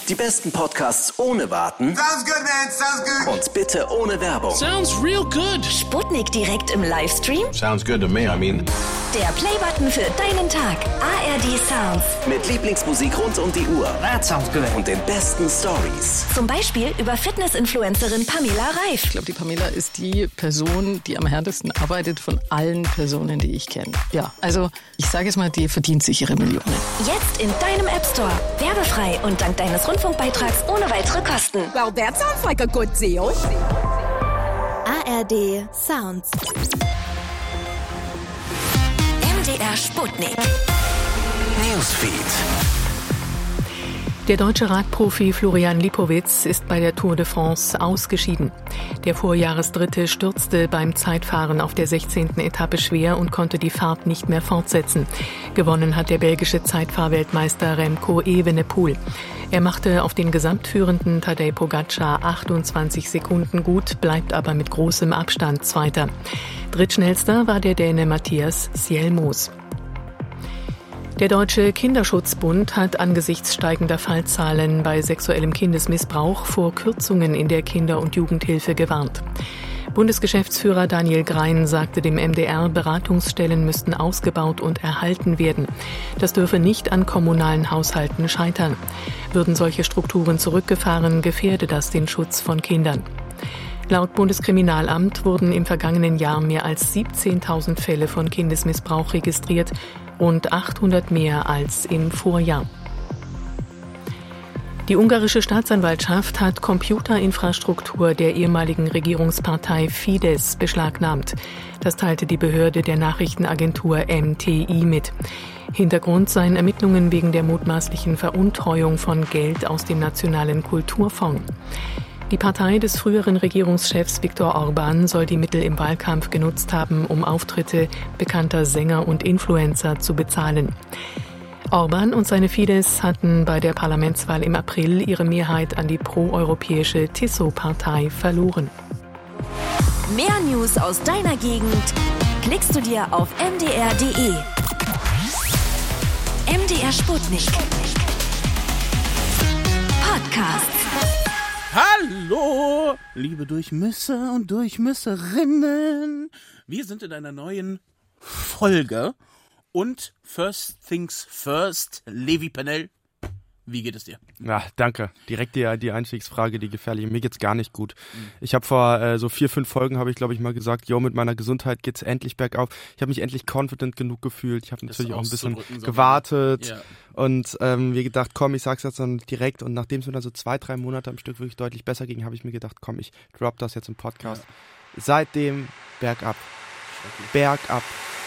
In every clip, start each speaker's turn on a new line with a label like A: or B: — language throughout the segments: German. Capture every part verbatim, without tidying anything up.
A: Die besten Podcasts ohne Warten.
B: Sounds good, man. Sounds good.
A: Und bitte ohne Werbung.
C: Sounds real good.
D: Sputnik direkt im Livestream.
E: Sounds good to me, I mean.
D: Der Playbutton für deinen Tag. A R D Sounds.
A: Mit Lieblingsmusik rund um die Uhr.
C: That sounds good.
A: Und den besten Stories.
D: Zum Beispiel über Fitness-Influencerin Pamela Reif.
F: Ich glaube, die Pamela ist die Person, die am härtesten arbeitet von allen Personen, die ich kenne. Ja, also ich sage es mal, die verdient sich ihre Millionen.
D: Jetzt in deinem App Store. Werbefrei und dank deines Rundfunkbeitrags ohne weitere Kosten.
G: Well, that sounds like a good deal.
D: A R D Sounds. M D R Sputnik.
A: Newsfeed.
H: Der deutsche Radprofi Florian Lipowitz ist bei der Tour de France ausgeschieden. Der Vorjahresdritte stürzte beim Zeitfahren auf der sechzehnten Etappe schwer und konnte die Fahrt nicht mehr fortsetzen. Gewonnen hat der belgische Zeitfahrweltmeister Remco Evenepoel. Er machte auf den gesamtführenden Tadej Pogacar achtundzwanzig Sekunden gut, bleibt aber mit großem Abstand Zweiter. Drittschnellster war der Däne Mathias Sjelmos. Der Deutsche Kinderschutzbund hat angesichts steigender Fallzahlen bei sexuellem Kindesmissbrauch vor Kürzungen in der Kinder- und Jugendhilfe gewarnt. Bundesgeschäftsführer Daniel Grein sagte dem M D R, Beratungsstellen müssten ausgebaut und erhalten werden. Das dürfe nicht an kommunalen Haushalten scheitern. Würden solche Strukturen zurückgefahren, gefährde das den Schutz von Kindern. Laut Bundeskriminalamt wurden im vergangenen Jahr mehr als siebzehntausend Fälle von Kindesmissbrauch registriert, rund achthundert mehr als im Vorjahr. Die ungarische Staatsanwaltschaft hat Computerinfrastruktur der ehemaligen Regierungspartei Fidesz beschlagnahmt. Das teilte die Behörde der Nachrichtenagentur M T I mit. Hintergrund seien Ermittlungen wegen der mutmaßlichen Veruntreuung von Geld aus dem Nationalen Kulturfonds. Die Partei des früheren Regierungschefs Viktor Orbán soll die Mittel im Wahlkampf genutzt haben, um Auftritte bekannter Sänger und Influencer zu bezahlen. Orbán und seine Fidesz hatten bei der Parlamentswahl im April ihre Mehrheit an die proeuropäische Tiso-Partei verloren.
D: Mehr News aus deiner Gegend klickst du dir auf m d r punkt d e. M D R Sputnik. Podcast.
C: Hallo, liebe Durchmesser und Durchmesserinnen. Wir sind in einer neuen Folge. Und first things first, Levi Pennell, wie geht es dir?
I: Ja, danke. Direkt die, die Einstiegsfrage, die gefährliche. Mir geht's gar nicht gut. Mhm. Ich habe vor äh, so vier, fünf Folgen, habe ich glaube ich mal gesagt, jo, mit meiner Gesundheit geht's endlich bergauf. Ich habe mich endlich confident genug gefühlt. Ich habe natürlich auch ein bisschen gewartet ja. und ähm, mir gedacht, komm, ich sag's jetzt dann direkt. Und nachdem es mir dann so zwei, drei Monate am Stück wirklich deutlich besser ging, habe ich mir gedacht, komm, ich drop das jetzt im Podcast. Ja. Seitdem bergab. Bergab.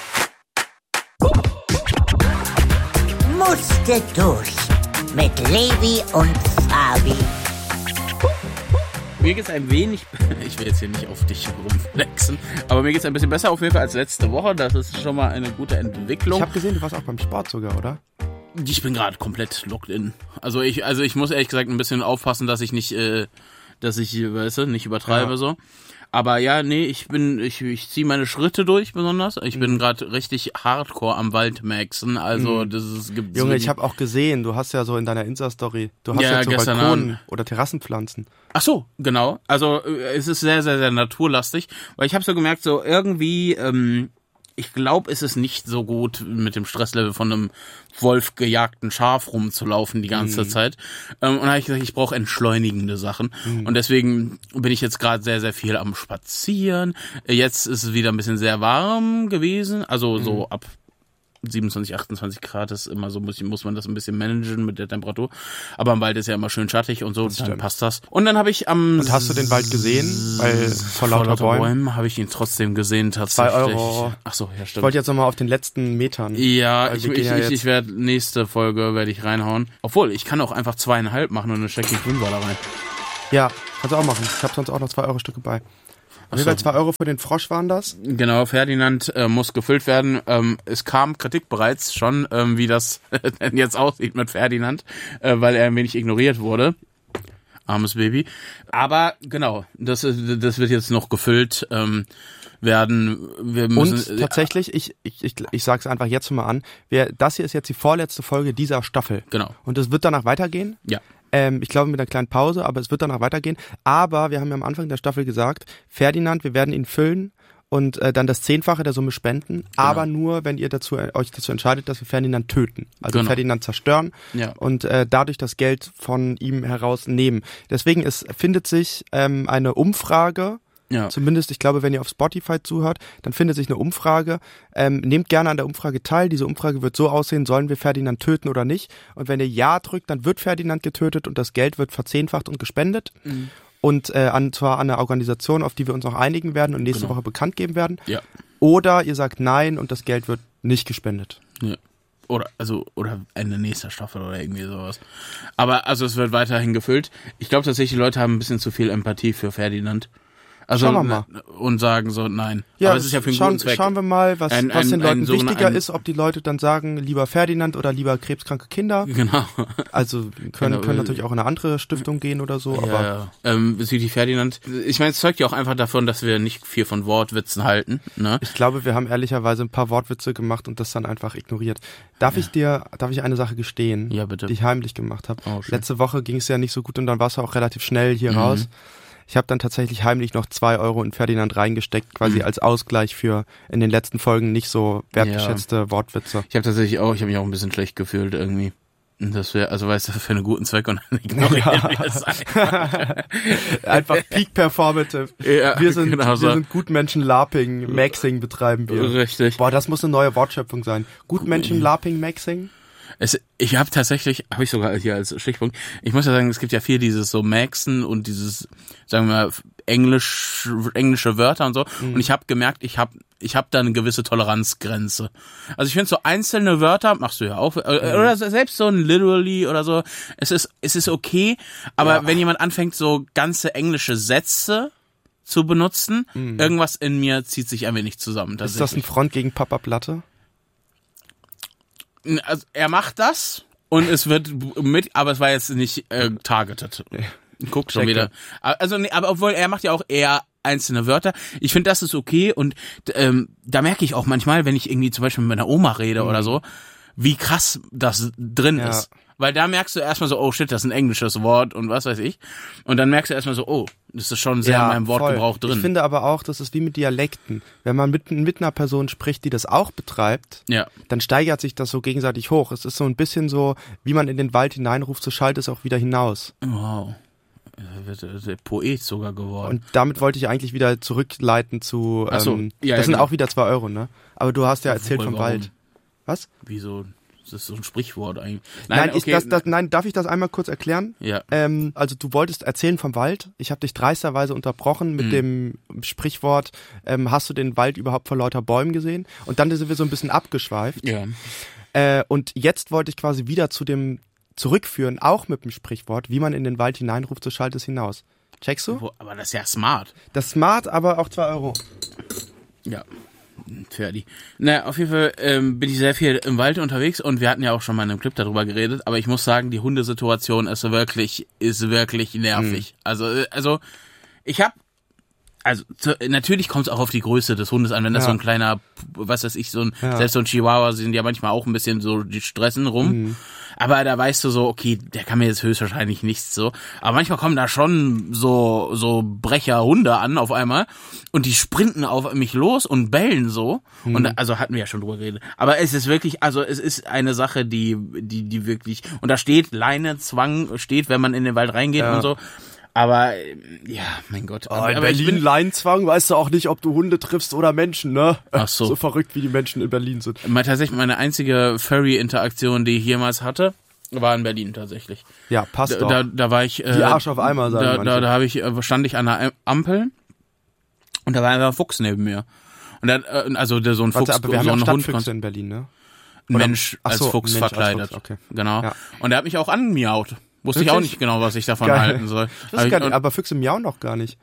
J: Musste durch mit Levi und Fabi.
C: Mir geht's ein wenig, ich will jetzt hier nicht auf dich rumflexen, aber mir geht's ein bisschen besser auf jeden Fall als letzte Woche. Das ist schon mal eine gute Entwicklung.
I: Ich habe gesehen, du warst auch beim Sport sogar, oder?
C: Ich bin gerade komplett locked in. Also ich, also ich muss ehrlich gesagt ein bisschen aufpassen, dass ich nicht, äh, dass ich, weißt du, nicht übertreibe ja. so. Aber ja, nee, ich bin, ich, ich ziehe meine Schritte durch besonders. Ich mhm. bin gerade richtig hardcore am Waldmaxen. Also
I: mhm.
C: das ist gibt
I: Junge,
C: so
I: ich habe auch gesehen, du hast ja so in deiner Insta-Story, du hast
C: ja,
I: ja so
C: gestern
I: Balkonen
C: Abend.
I: oder Terrassenpflanzen.
C: Ach so, genau. Also es ist sehr, sehr, sehr naturlastig, weil ich habe so gemerkt, so irgendwie, ähm, ich glaube, es ist nicht so gut, mit dem Stresslevel von einem wolfgejagten Schaf rumzulaufen die ganze mhm. Zeit. Ähm, und da habe ich gesagt, ich brauche entschleunigende Sachen. Mhm. Und deswegen bin ich jetzt gerade sehr, sehr viel am Spazieren. Jetzt ist es wieder ein bisschen sehr warm gewesen, also so mhm. ab siebenundzwanzig, achtundzwanzig Grad ist immer so, muss, muss man das ein bisschen managen mit der Temperatur. Aber im Wald ist ja immer schön schattig und so, dann stimmt. passt das. Und dann habe ich am...
I: Und hast du den Wald gesehen? Weil vor lauter, lauter Bäumen,
C: Bäumen habe ich ihn trotzdem gesehen, tatsächlich.
I: Zwei Euro.
C: Ach so, ja, stimmt.
I: Ich wollte jetzt nochmal auf den letzten Metern.
C: Ja, ich, ich, ja ich, ich werde nächste Folge werde ich reinhauen. Obwohl, ich kann auch einfach zweieinhalb machen und dann stecke ich Fünfer da rein.
I: Ja, kannst du auch machen. Ich habe sonst auch noch zwei Euro Stücke bei. Auf jeden Fall zwei Euro für den Frosch waren das.
C: Genau, Ferdinand äh, muss gefüllt werden. Ähm, es kam Kritik bereits schon, ähm, wie das denn jetzt aussieht mit Ferdinand, äh, weil er ein wenig ignoriert wurde. Armes Baby. Aber genau, das, das wird jetzt noch gefüllt ähm, werden. Wir müssen,
I: Und tatsächlich, ich, ich, ich, ich sage es einfach jetzt mal an, wir, das hier ist jetzt die vorletzte Folge dieser Staffel.
C: Genau.
I: Und es wird danach weitergehen.
C: Ja.
I: Ähm, ich glaube mit einer kleinen Pause, aber es wird danach weitergehen. Aber wir haben ja am Anfang der Staffel gesagt, Ferdinand, wir werden ihn füllen und äh, dann das Zehnfache der Summe spenden, genau. aber nur, wenn ihr dazu äh, euch dazu entscheidet, dass wir Ferdinand töten. Also genau. Ferdinand zerstören
C: ja.
I: und äh, dadurch das Geld von ihm herausnehmen. Deswegen es findet sich ähm, eine Umfrage, ja. zumindest, ich glaube, wenn ihr auf Spotify zuhört, dann findet sich eine Umfrage. Ähm, nehmt gerne an der Umfrage teil. Diese Umfrage wird so aussehen, sollen wir Ferdinand töten oder nicht? Und wenn ihr Ja drückt, dann wird Ferdinand getötet und das Geld wird verzehnfacht und gespendet. Mhm. Und äh, an, zwar an eine Organisation, auf die wir uns noch einigen werden und nächste genau. Woche bekannt geben werden.
C: Ja.
I: Oder ihr sagt Nein und das Geld wird nicht gespendet.
C: Ja. Oder, also, oder Ende nächster Staffel oder irgendwie sowas. Aber, also, es wird weiterhin gefüllt. Ich glaube tatsächlich, die Leute haben ein bisschen zu viel Empathie für Ferdinand. Also,
I: schauen wir mal.
C: Und sagen so, nein.
I: Ja,
C: aber es ist ja für einen
I: schauen,
C: guten Zweck.
I: Schauen wir mal, was,
C: ein,
I: was den
C: ein,
I: Leuten
C: ein,
I: wichtiger
C: ein,
I: ist, ob die Leute dann sagen, lieber Ferdinand oder lieber krebskranke Kinder.
C: Genau.
I: Also können, genau. können natürlich auch in eine andere Stiftung gehen oder so. Aber
C: ja, ja. Ähm, bezüglich Ferdinand. Ich meine, es zeugt ja auch einfach davon, dass wir nicht viel von Wortwitzen halten. Ne?
I: Ich glaube, wir haben ehrlicherweise ein paar Wortwitze gemacht und das dann einfach ignoriert. Darf ja. ich dir, darf ich eine Sache gestehen,
C: ja, bitte.
I: die ich heimlich gemacht habe?
C: Oh,
I: Letzte Woche ging es ja nicht so gut und dann warst du auch relativ schnell hier
C: mhm.
I: raus. Ich habe dann tatsächlich heimlich noch zwei Euro in Ferdinand reingesteckt, quasi mhm. als Ausgleich für in den letzten Folgen nicht so wertgeschätzte ja. Wortwitze.
C: Ich habe tatsächlich auch, ich habe mich auch ein bisschen schlecht gefühlt irgendwie. Das wäre, also weißt du, für einen guten Zweck und dann ignorieren wir es einfach.
I: Einfach Peak Performative.
C: Ja,
I: wir sind,
C: genau so.
I: wir sind Gutmenschen LARPing, Maxing betreiben wir.
C: Richtig.
I: Boah, das muss eine neue Wortschöpfung sein. Gutmenschen LARPing, Maxing.
C: Es, ich habe tatsächlich, habe ich sogar hier als Stichpunkt, ich muss ja sagen, es gibt ja viel dieses so Maxen und dieses, sagen wir mal, Englisch, englische Wörter und so. Mhm. Und ich habe gemerkt, ich habe ich hab da eine gewisse Toleranzgrenze. Also ich finde so einzelne Wörter, machst du ja auch, mhm. oder selbst so ein literally oder so, es ist, es ist okay, aber ja. wenn jemand anfängt, so ganze englische Sätze zu benutzen, mhm. irgendwas in mir zieht sich ein wenig zusammen.
I: Ist das ein Front gegen Papa Platte?
C: Also er macht das und es wird mit, aber es war jetzt nicht äh, targeted. Guck schon wieder. Also nee, aber obwohl er macht ja auch eher einzelne Wörter. Ich finde, das ist okay und ähm, da merke ich auch manchmal, wenn ich irgendwie zum Beispiel mit meiner Oma rede mhm. oder so, wie krass das drin ja. ist. Weil da merkst du erstmal so, oh shit, das ist ein englisches Wort und was weiß ich. Und dann merkst du erstmal so, oh, das ist schon sehr ja, in meinem Wortgebrauch drin.
I: Ich finde aber auch, das ist wie mit Dialekten. Wenn man mit, mit einer Person spricht, die das auch betreibt, ja. dann steigert sich das so gegenseitig hoch. Es ist so ein bisschen so, wie man in den Wald hineinruft, so schallt es auch wieder hinaus.
C: Wow. Er wird Poet sogar geworden.
I: Und damit wollte ich eigentlich wieder zurückleiten zu,
C: Ach so,
I: ähm,
C: ja,
I: das
C: ja,
I: sind
C: genau.
I: auch wieder zwei Euro, ne? Aber du hast ja erzählt
C: Wohl,
I: vom
C: warum?
I: Wald. Was?
C: Wieso? Das ist so ein Sprichwort eigentlich.
I: Nein,
C: Nein,
I: ich,
C: okay.
I: das, das, nein darf ich das einmal kurz erklären?
C: Ja.
I: Ähm, also du wolltest erzählen vom Wald. Ich habe dich dreisterweise unterbrochen mit mhm. dem Sprichwort, ähm, hast du den Wald überhaupt vor lauter Bäumen gesehen? Und dann sind wir so ein bisschen abgeschweift.
C: Ja.
I: Äh, und jetzt wollte ich quasi wieder zu dem zurückführen, auch mit dem Sprichwort, wie man in den Wald hineinruft, so schallt es hinaus. Checkst du?
C: Aber das ist ja smart.
I: Das ist smart, aber auch zwei Euro.
C: Ja. Fertig. Na, auf jeden Fall ähm, bin ich sehr viel im Wald unterwegs und wir hatten ja auch schon mal in einem Clip darüber geredet, aber ich muss sagen, die Hundesituation ist wirklich, ist wirklich nervig. Mhm. Also, also, ich hab, also, zu, natürlich kommt es auch auf die Größe des Hundes an, wenn das ja. so ein kleiner, was weiß ich, so ein, ja. selbst so ein Chihuahua sind ja manchmal auch ein bisschen so, die stressen rum. Mhm. Aber da weißt du so, okay, der kann mir jetzt höchstwahrscheinlich nichts so. Aber manchmal kommen da schon so so Brecherhunde an auf einmal und die sprinten auf mich los und bellen so. Hm. Und also hatten wir ja schon drüber geredet. Aber es ist wirklich, also es ist eine Sache, die die die wirklich, und da steht Leine, Zwang steht, wenn man in den Wald reingeht ja. und so. Aber, ja, mein Gott.
I: Oh,
C: aber,
I: in
C: aber
I: Berlin bin, Leinenzwang, weißt du auch nicht, ob du Hunde triffst oder Menschen, ne?
C: Ach so.
I: So verrückt, wie die Menschen in Berlin sind.
C: Mal tatsächlich meine einzige Furry-Interaktion, die ich jemals hatte, war in Berlin tatsächlich.
I: Ja, passt
C: da,
I: doch.
C: Da, da war ich... Äh,
I: die Arsch auf einmal, sagen
C: Da,
I: manche.
C: da, da hab ich, stand ich an einer Ampel und da war einfach ein Fuchs neben mir. Und dann, also der, so ein
I: Warte,
C: Fuchs,
I: aber wir
C: so
I: haben
C: ein
I: ja
C: Hund
I: Stadtfüchse in Berlin, ne?
C: Ein
I: Oder,
C: Mensch als
I: so,
C: Fuchs
I: Mensch
C: verkleidet.
I: Als Fuchs, okay.
C: Genau.
I: Ja.
C: Und der hat mich auch angemiaut. Wusste
I: Wirklich?
C: ich auch nicht genau, was ich davon
I: Geil.
C: halten soll.
I: Ich gar nicht, aber Füchse miauen doch gar nicht.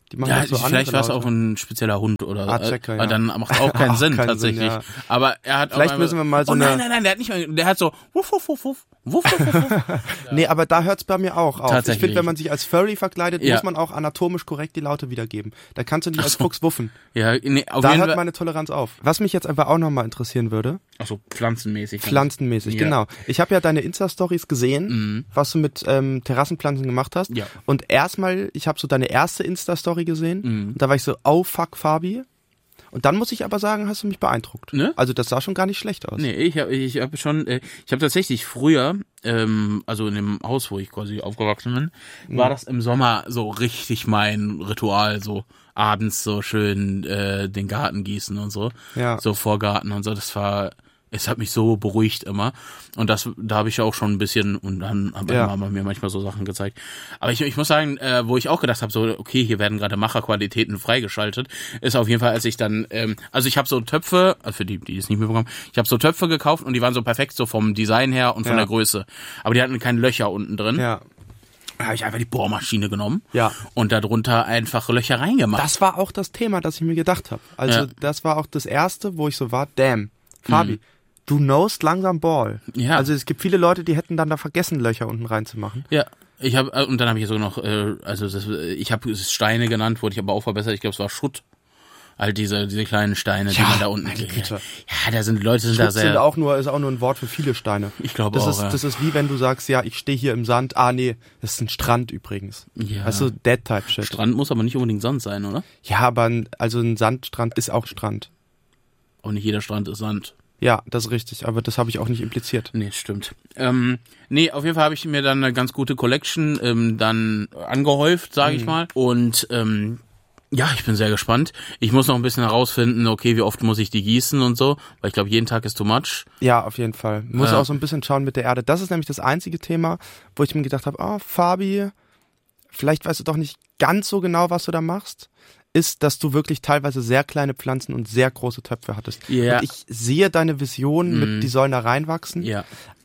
I: Die machen
C: Ja,
I: das so
C: vielleicht war es
I: andere
C: auch ein spezieller Hund oder
I: Ah, Checker,
C: äh,
I: ja.
C: dann macht auch keinen
I: Auch
C: Sinn
I: keinen
C: tatsächlich.
I: Sinn, ja.
C: Aber er hat
I: Vielleicht
C: auch
I: müssen wir mal so
C: oh, nein,
I: eine-
C: nein, nein, der hat nicht mal, der hat so wuff, wuff, wuff, wuff, wuff, wuff, wuff, wuff.
I: Nee, aber da hört's bei mir auch auf. Ich
C: Tatsächlich.
I: finde, wenn man sich als Furry verkleidet,
C: Ja.
I: muss man auch anatomisch korrekt die Laute wiedergeben. Da kannst du nicht als
C: so.
I: Fuchs wuffen.
C: Ja, nee, auf
I: Da
C: jeden
I: hört
C: Fall.
I: meine Toleranz auf. Was mich jetzt einfach auch nochmal interessieren würde,
C: Achso, pflanzenmäßig.
I: pflanzenmäßig,
C: Ja.
I: genau. Ich habe ja deine Insta-Stories gesehen,
C: Mhm.
I: was du mit ähm, Terrassenpflanzen gemacht hast.
C: Ja.
I: Und erstmal, ich habe so deine erste Insta-Story gesehen.
C: Mhm.
I: Und da war ich so, oh fuck, Fabi. Und dann muss ich aber sagen, hast du mich beeindruckt.
C: Ne?
I: Also das sah schon gar nicht schlecht aus.
C: Nee, ich habe ich hab schon, äh, ich habe tatsächlich früher, ähm, also in dem Haus, wo ich quasi aufgewachsen bin,
I: Mhm.
C: war das im Sommer so richtig mein Ritual, so abends so schön äh, den Garten gießen und so,
I: Ja.
C: so Vorgarten und so, das war, es hat mich so beruhigt immer und das, da habe ich auch schon ein bisschen und dann hat meine
I: Ja.
C: Mama mir manchmal so Sachen gezeigt. Aber ich, ich muss sagen, äh, wo ich auch gedacht habe, so okay, hier werden gerade Macherqualitäten freigeschaltet, ist auf jeden Fall, als ich dann, ähm, also ich habe so Töpfe, also für die, die es nicht mitbekommen, ich habe so Töpfe gekauft und die waren so perfekt so vom Design her und von
I: Ja.
C: der Größe, aber die hatten keine Löcher unten drin.
I: Ja.
C: Da habe ich einfach die Bohrmaschine genommen
I: Ja.
C: und darunter einfach Löcher reingemacht.
I: Das war auch das Thema, das ich mir gedacht habe. Also
C: Ja.
I: das war auch das Erste, wo ich so war, damn, Fabi,
C: Mhm.
I: du knowst langsam Ball.
C: Ja.
I: Also es gibt viele Leute, die hätten dann da vergessen, Löcher unten reinzumachen.
C: Ja, ich habe und dann habe ich so noch, äh, also das, ich habe es Steine genannt, wurde ich aber auch verbessert. Ich glaube, es war Schutt. Halt diese diese kleinen Steine, die
I: Ja,
C: man da unten.
I: meine Güte.
C: Ja, da sind Leute sind da
I: Schutz
C: sehr.
I: sind auch nur, ist auch nur ein Wort für viele Steine.
C: Ich glaube
I: das
C: auch,
I: Ist,
C: ja.
I: Das ist wie wenn du sagst, ja, ich stehe hier im Sand. Ah, nee, das ist ein Strand übrigens.
C: Ja.
I: Weißt du, Dead-Type-Shit.
C: Strand muss aber nicht unbedingt Sand sein, oder?
I: Ja, aber ein, also ein Sandstrand ist auch Strand.
C: Auch nicht jeder Strand ist Sand.
I: Ja, das ist richtig, aber das habe ich auch nicht impliziert.
C: Nee, stimmt. Ähm, nee, auf jeden Fall habe ich mir dann eine ganz gute Collection ähm, dann angehäuft, sage ich mal. Und ähm, ja, ich bin sehr gespannt. Ich muss noch ein bisschen herausfinden, okay, wie oft muss ich die gießen und so, weil ich glaube, jeden Tag ist too much.
I: Ja, auf jeden Fall. Muss
C: Ja.
I: auch so ein bisschen schauen mit der Erde. Das ist nämlich das einzige Thema, wo ich mir gedacht habe, ah, Fabi, vielleicht weißt du doch nicht ganz so genau, was du da machst, ist, dass du wirklich teilweise sehr kleine Pflanzen und sehr große Töpfe hattest.
C: Ja.
I: Und ich sehe deine Vision
C: Mhm.
I: mit, die sollen da reinwachsen,
C: Ja.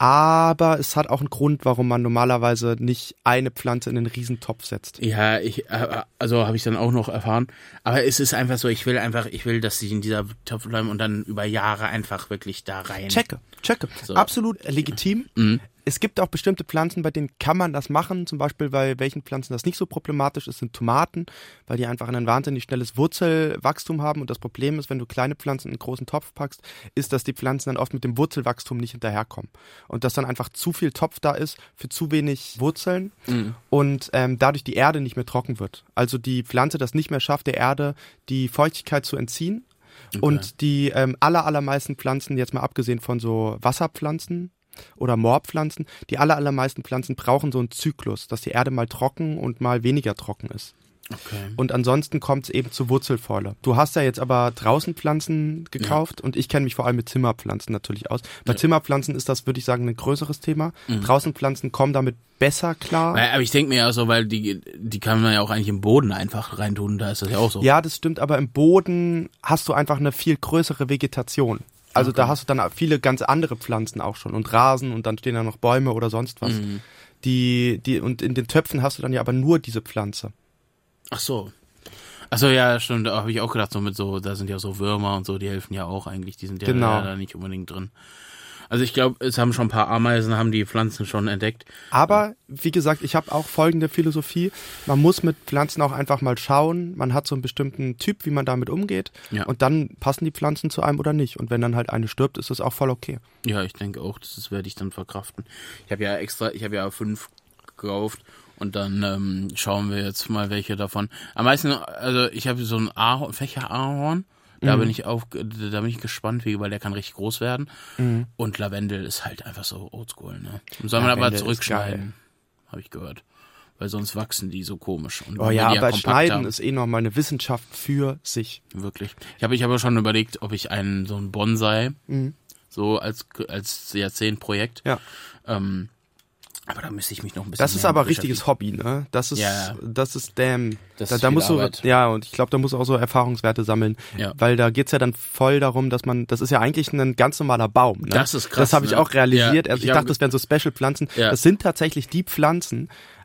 I: aber es hat auch einen Grund, warum man normalerweise nicht eine Pflanze in einen Riesentopf setzt.
C: Ja, ich, äh, also habe ich dann auch noch erfahren. Aber es ist einfach so, ich will einfach, ich will, dass sie in dieser Topf bleiben und dann über Jahre einfach wirklich da rein.
I: Checke, checke.
C: So.
I: Absolut legitim.
C: Mhm.
I: Es gibt auch bestimmte Pflanzen, bei denen kann man das machen. Zum Beispiel bei welchen Pflanzen das nicht so problematisch ist, sind Tomaten, weil die einfach ein wahnsinnig schnelles Wurzelwachstum haben. Und das Problem ist, wenn du kleine Pflanzen in einen großen Topf packst, ist, dass die Pflanzen dann oft mit dem Wurzelwachstum nicht hinterherkommen. Und dass dann einfach zu viel Topf da ist für zu wenig Wurzeln
C: Mhm.
I: und ähm, dadurch die Erde nicht mehr trocken wird. Also die Pflanze das nicht mehr schafft, der Erde die Feuchtigkeit zu entziehen. Und die ähm, aller, allermeisten Pflanzen, jetzt mal abgesehen von so Wasserpflanzen oder Moorpflanzen, die aller, allermeisten Pflanzen brauchen so einen Zyklus, dass die Erde mal trocken und mal weniger trocken ist.
C: Okay.
I: Und ansonsten kommt es eben zu Wurzelfäule. Du hast ja jetzt aber draußen Pflanzen gekauft und ich kenne mich vor allem mit Zimmerpflanzen natürlich aus. Bei
C: Ja.
I: Zimmerpflanzen ist das, würde ich sagen, ein größeres Thema.
C: Mhm.
I: Draußen Pflanzen kommen damit besser klar.
C: Weil, aber ich denke mir ja so, weil die, die kann man ja auch eigentlich im Boden einfach reintun, da ist das ja auch so.
I: Ja, das stimmt, aber im Boden hast du einfach eine viel größere Vegetation. Also
C: Okay.
I: da hast du dann viele ganz andere Pflanzen auch schon und Rasen und dann stehen da noch Bäume oder sonst was.
C: Mhm.
I: Die, die, und in den Töpfen hast du dann ja aber nur diese Pflanze.
C: Ach so. Ach so, ja, stimmt, da habe ich auch gedacht, so mit so, da sind ja so Würmer und so, die helfen ja auch eigentlich, die sind ja
I: Genau.
C: da nicht unbedingt drin. Also ich glaube, es haben schon ein paar Ameisen, haben die Pflanzen schon entdeckt.
I: Aber wie gesagt, ich habe auch folgende Philosophie. Man muss mit Pflanzen auch einfach mal schauen. Man hat so einen bestimmten Typ, wie man damit umgeht.
C: Ja.
I: Und dann passen die Pflanzen zu einem oder nicht. Und wenn dann halt eine stirbt, ist das auch voll okay.
C: Ja, ich denke auch, das werde ich dann verkraften. Ich habe ja extra, ich habe ja fünf gekauft und dann ähm, schauen wir jetzt mal, welche davon. Am meisten, also ich habe so ein Ahorn, Fächer-Ahorn. Da
I: Mhm.
C: bin ich auch, da bin ich gespannt, wie, weil der kann richtig groß werden.
I: Mhm.
C: Und Lavendel ist halt einfach so oldschool, ne? Soll man aber
I: Lavendel ist
C: zurückschneiden, habe ich gehört. Weil sonst wachsen die so komisch. Und
I: Oh
C: wenn
I: ja,
C: die
I: aber
C: kompakt
I: Schneiden
C: haben-
I: ist eh nochmal eine Wissenschaft für sich.
C: Wirklich. Ich habe ich habe schon überlegt, ob ich einen, so ein Bonsai,
I: Mhm.
C: so als, als Jahrzehntprojekt,
I: Ja.
C: ähm, aber da müsste ich mich noch ein bisschen
I: Das ist
C: mehr
I: aber
C: mit
I: richtiges Hobby, ne? Das ist,
C: Ja.
I: das ist damn.
C: Das
I: da,
C: ist
I: da
C: viel
I: musst du,
C: Arbeit.
I: ja, und ich glaube, da musst du auch so Erfahrungswerte sammeln.
C: Ja.
I: Weil da geht's ja dann voll darum, dass man, das ist ja eigentlich ein ganz normaler Baum, ne?
C: Das ist krass,
I: Das habe ich
C: ne?
I: auch realisiert.
C: Ja,
I: also ich,
C: ich hab-
I: dachte, das wären so Special-Pflanzen.
C: Ja.
I: Das sind tatsächlich die Pflanzen,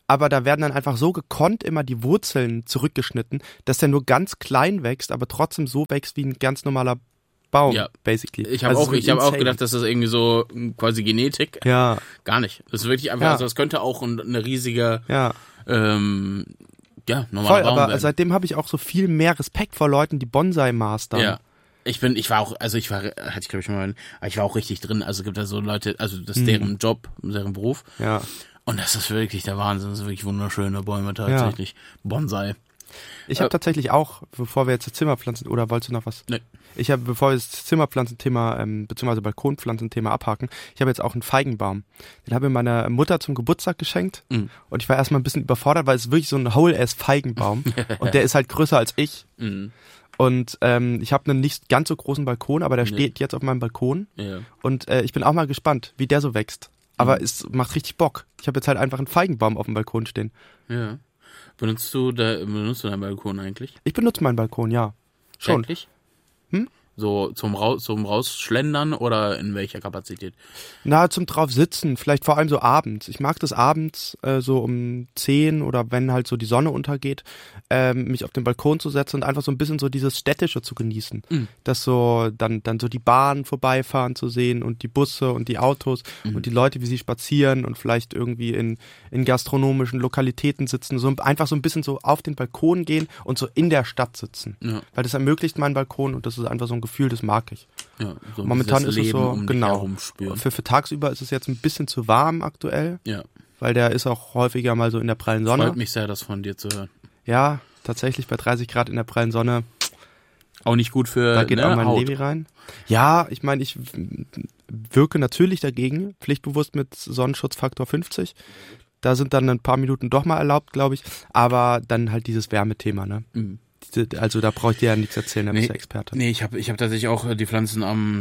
I: aber da werden dann einfach so gekonnt immer die Wurzeln zurückgeschnitten, dass der nur ganz klein wächst, aber trotzdem so wächst wie ein ganz normaler Baum,
C: Ja.
I: basically.
C: Ich habe
I: Also
C: auch,
I: so
C: ich hab auch
I: insane.
C: gedacht, dass das irgendwie so quasi Genetik.
I: Ja,
C: Gar nicht. Das ist wirklich einfach,
I: Ja.
C: also das könnte auch ein- eine riesige,
I: ja.
C: ähm, ja, normaler
I: Voll,
C: Baum
I: aber
C: werden.
I: seitdem habe ich auch so viel mehr Respekt vor Leuten, die Bonsai mastern.
C: Ja. Ich bin, ich war auch, also ich war, hatte ich glaube ich schon mal, aber ich war auch richtig drin. Also es gibt da so Leute, also das ist deren Job, deren Beruf.
I: Ja.
C: Und das ist wirklich der Wahnsinn. Das sind wirklich wunderschöne Bäume tatsächlich. Bonsai.
I: Ich habe
C: Äh,
I: tatsächlich auch, bevor wir jetzt das Zimmerpflanzen, oder wolltest du noch was?
C: Nee.
I: Ich habe, bevor wir das Zimmerpflanzenthema, ähm, beziehungsweise Balkonpflanzenthema abhaken, ich habe jetzt auch einen Feigenbaum. Den habe ich meiner Mutter zum Geburtstag geschenkt.
C: Mhm.
I: Und ich war erstmal ein bisschen überfordert, weil es ist wirklich so ein Whole-Ass-Feigenbaum. Und der ist halt größer als ich.
C: Mhm.
I: Und ähm, ich habe einen nicht ganz so großen Balkon, aber der steht jetzt auf meinem Balkon.
C: Ja.
I: Und äh, ich bin auch mal gespannt, wie der so wächst. Aber es macht richtig Bock. Ich habe jetzt halt einfach einen Feigenbaum auf dem Balkon stehen.
C: Ja. Benutzt du da, benutzt du deinen Balkon eigentlich?
I: Ich benutze meinen Balkon, ja. Schon.
C: Täglich?
I: Hm?
C: So zum, Raus, zum Rausschlendern oder in welcher Kapazität?
I: Na, zum drauf sitzen, vielleicht vor allem so abends. Ich mag das abends, äh, so um zehn oder wenn halt so die Sonne untergeht, ähm, mich auf den Balkon zu setzen und einfach so ein bisschen so dieses Städtische zu genießen.
C: Mhm.
I: Das so, dann, dann so die Bahnen vorbeifahren zu sehen und die Busse und die Autos
C: Mhm.
I: und die Leute, wie sie spazieren und vielleicht irgendwie in, in gastronomischen Lokalitäten sitzen. So einfach so ein bisschen so auf den Balkon gehen und so in der Stadt sitzen.
C: Ja.
I: Weil das ermöglicht meinen Balkon und das ist einfach so ein Gefühl, das mag ich.
C: Ja, so
I: Momentan
C: dieses
I: ist es
C: Leben
I: so,
C: um dich
I: genau.
C: herum spüren.
I: Für, für tagsüber ist es jetzt ein bisschen zu warm aktuell,
C: Ja.
I: weil der ist auch häufiger mal so in der prallen Sonne.
C: Freut mich sehr, das von dir zu hören.
I: Ja, tatsächlich bei dreißig Grad in der prallen Sonne,
C: Auch nicht gut für
I: da geht
C: ne,
I: auch mein
C: Haut.
I: Levi rein. Ja, ich meine, ich w- wirke natürlich dagegen, pflichtbewusst mit Sonnenschutzfaktor fünfzig. Da sind dann ein paar Minuten doch mal erlaubt, glaube ich. Aber dann halt dieses Wärmethema, ne?
C: Mhm.
I: Diese- Also da brauche ich dir ja nichts erzählen, da bist du Experte.
C: Nee, ich habe ich hab tatsächlich auch die Pflanzen am